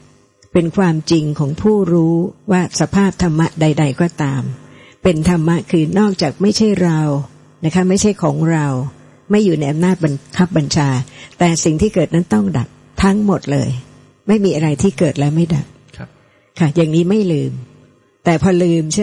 เป็นความจริงของผู้รู้ว่าสภาพธรรมะใดๆก็ตามเป็นธรรมะคือนอกจากไม่ใช่เรานะคะไม่ใช่ของเราไม่อยู่ในอำนาจบังคับบัญชาแต่สิ่งที่เกิดนั้นต้องดับทั้งหมดเลยไม่มีอะไรที่เกิดแล้วไม่ดับค่ะอย่างนี้ไม่ลืมแต่พอลืม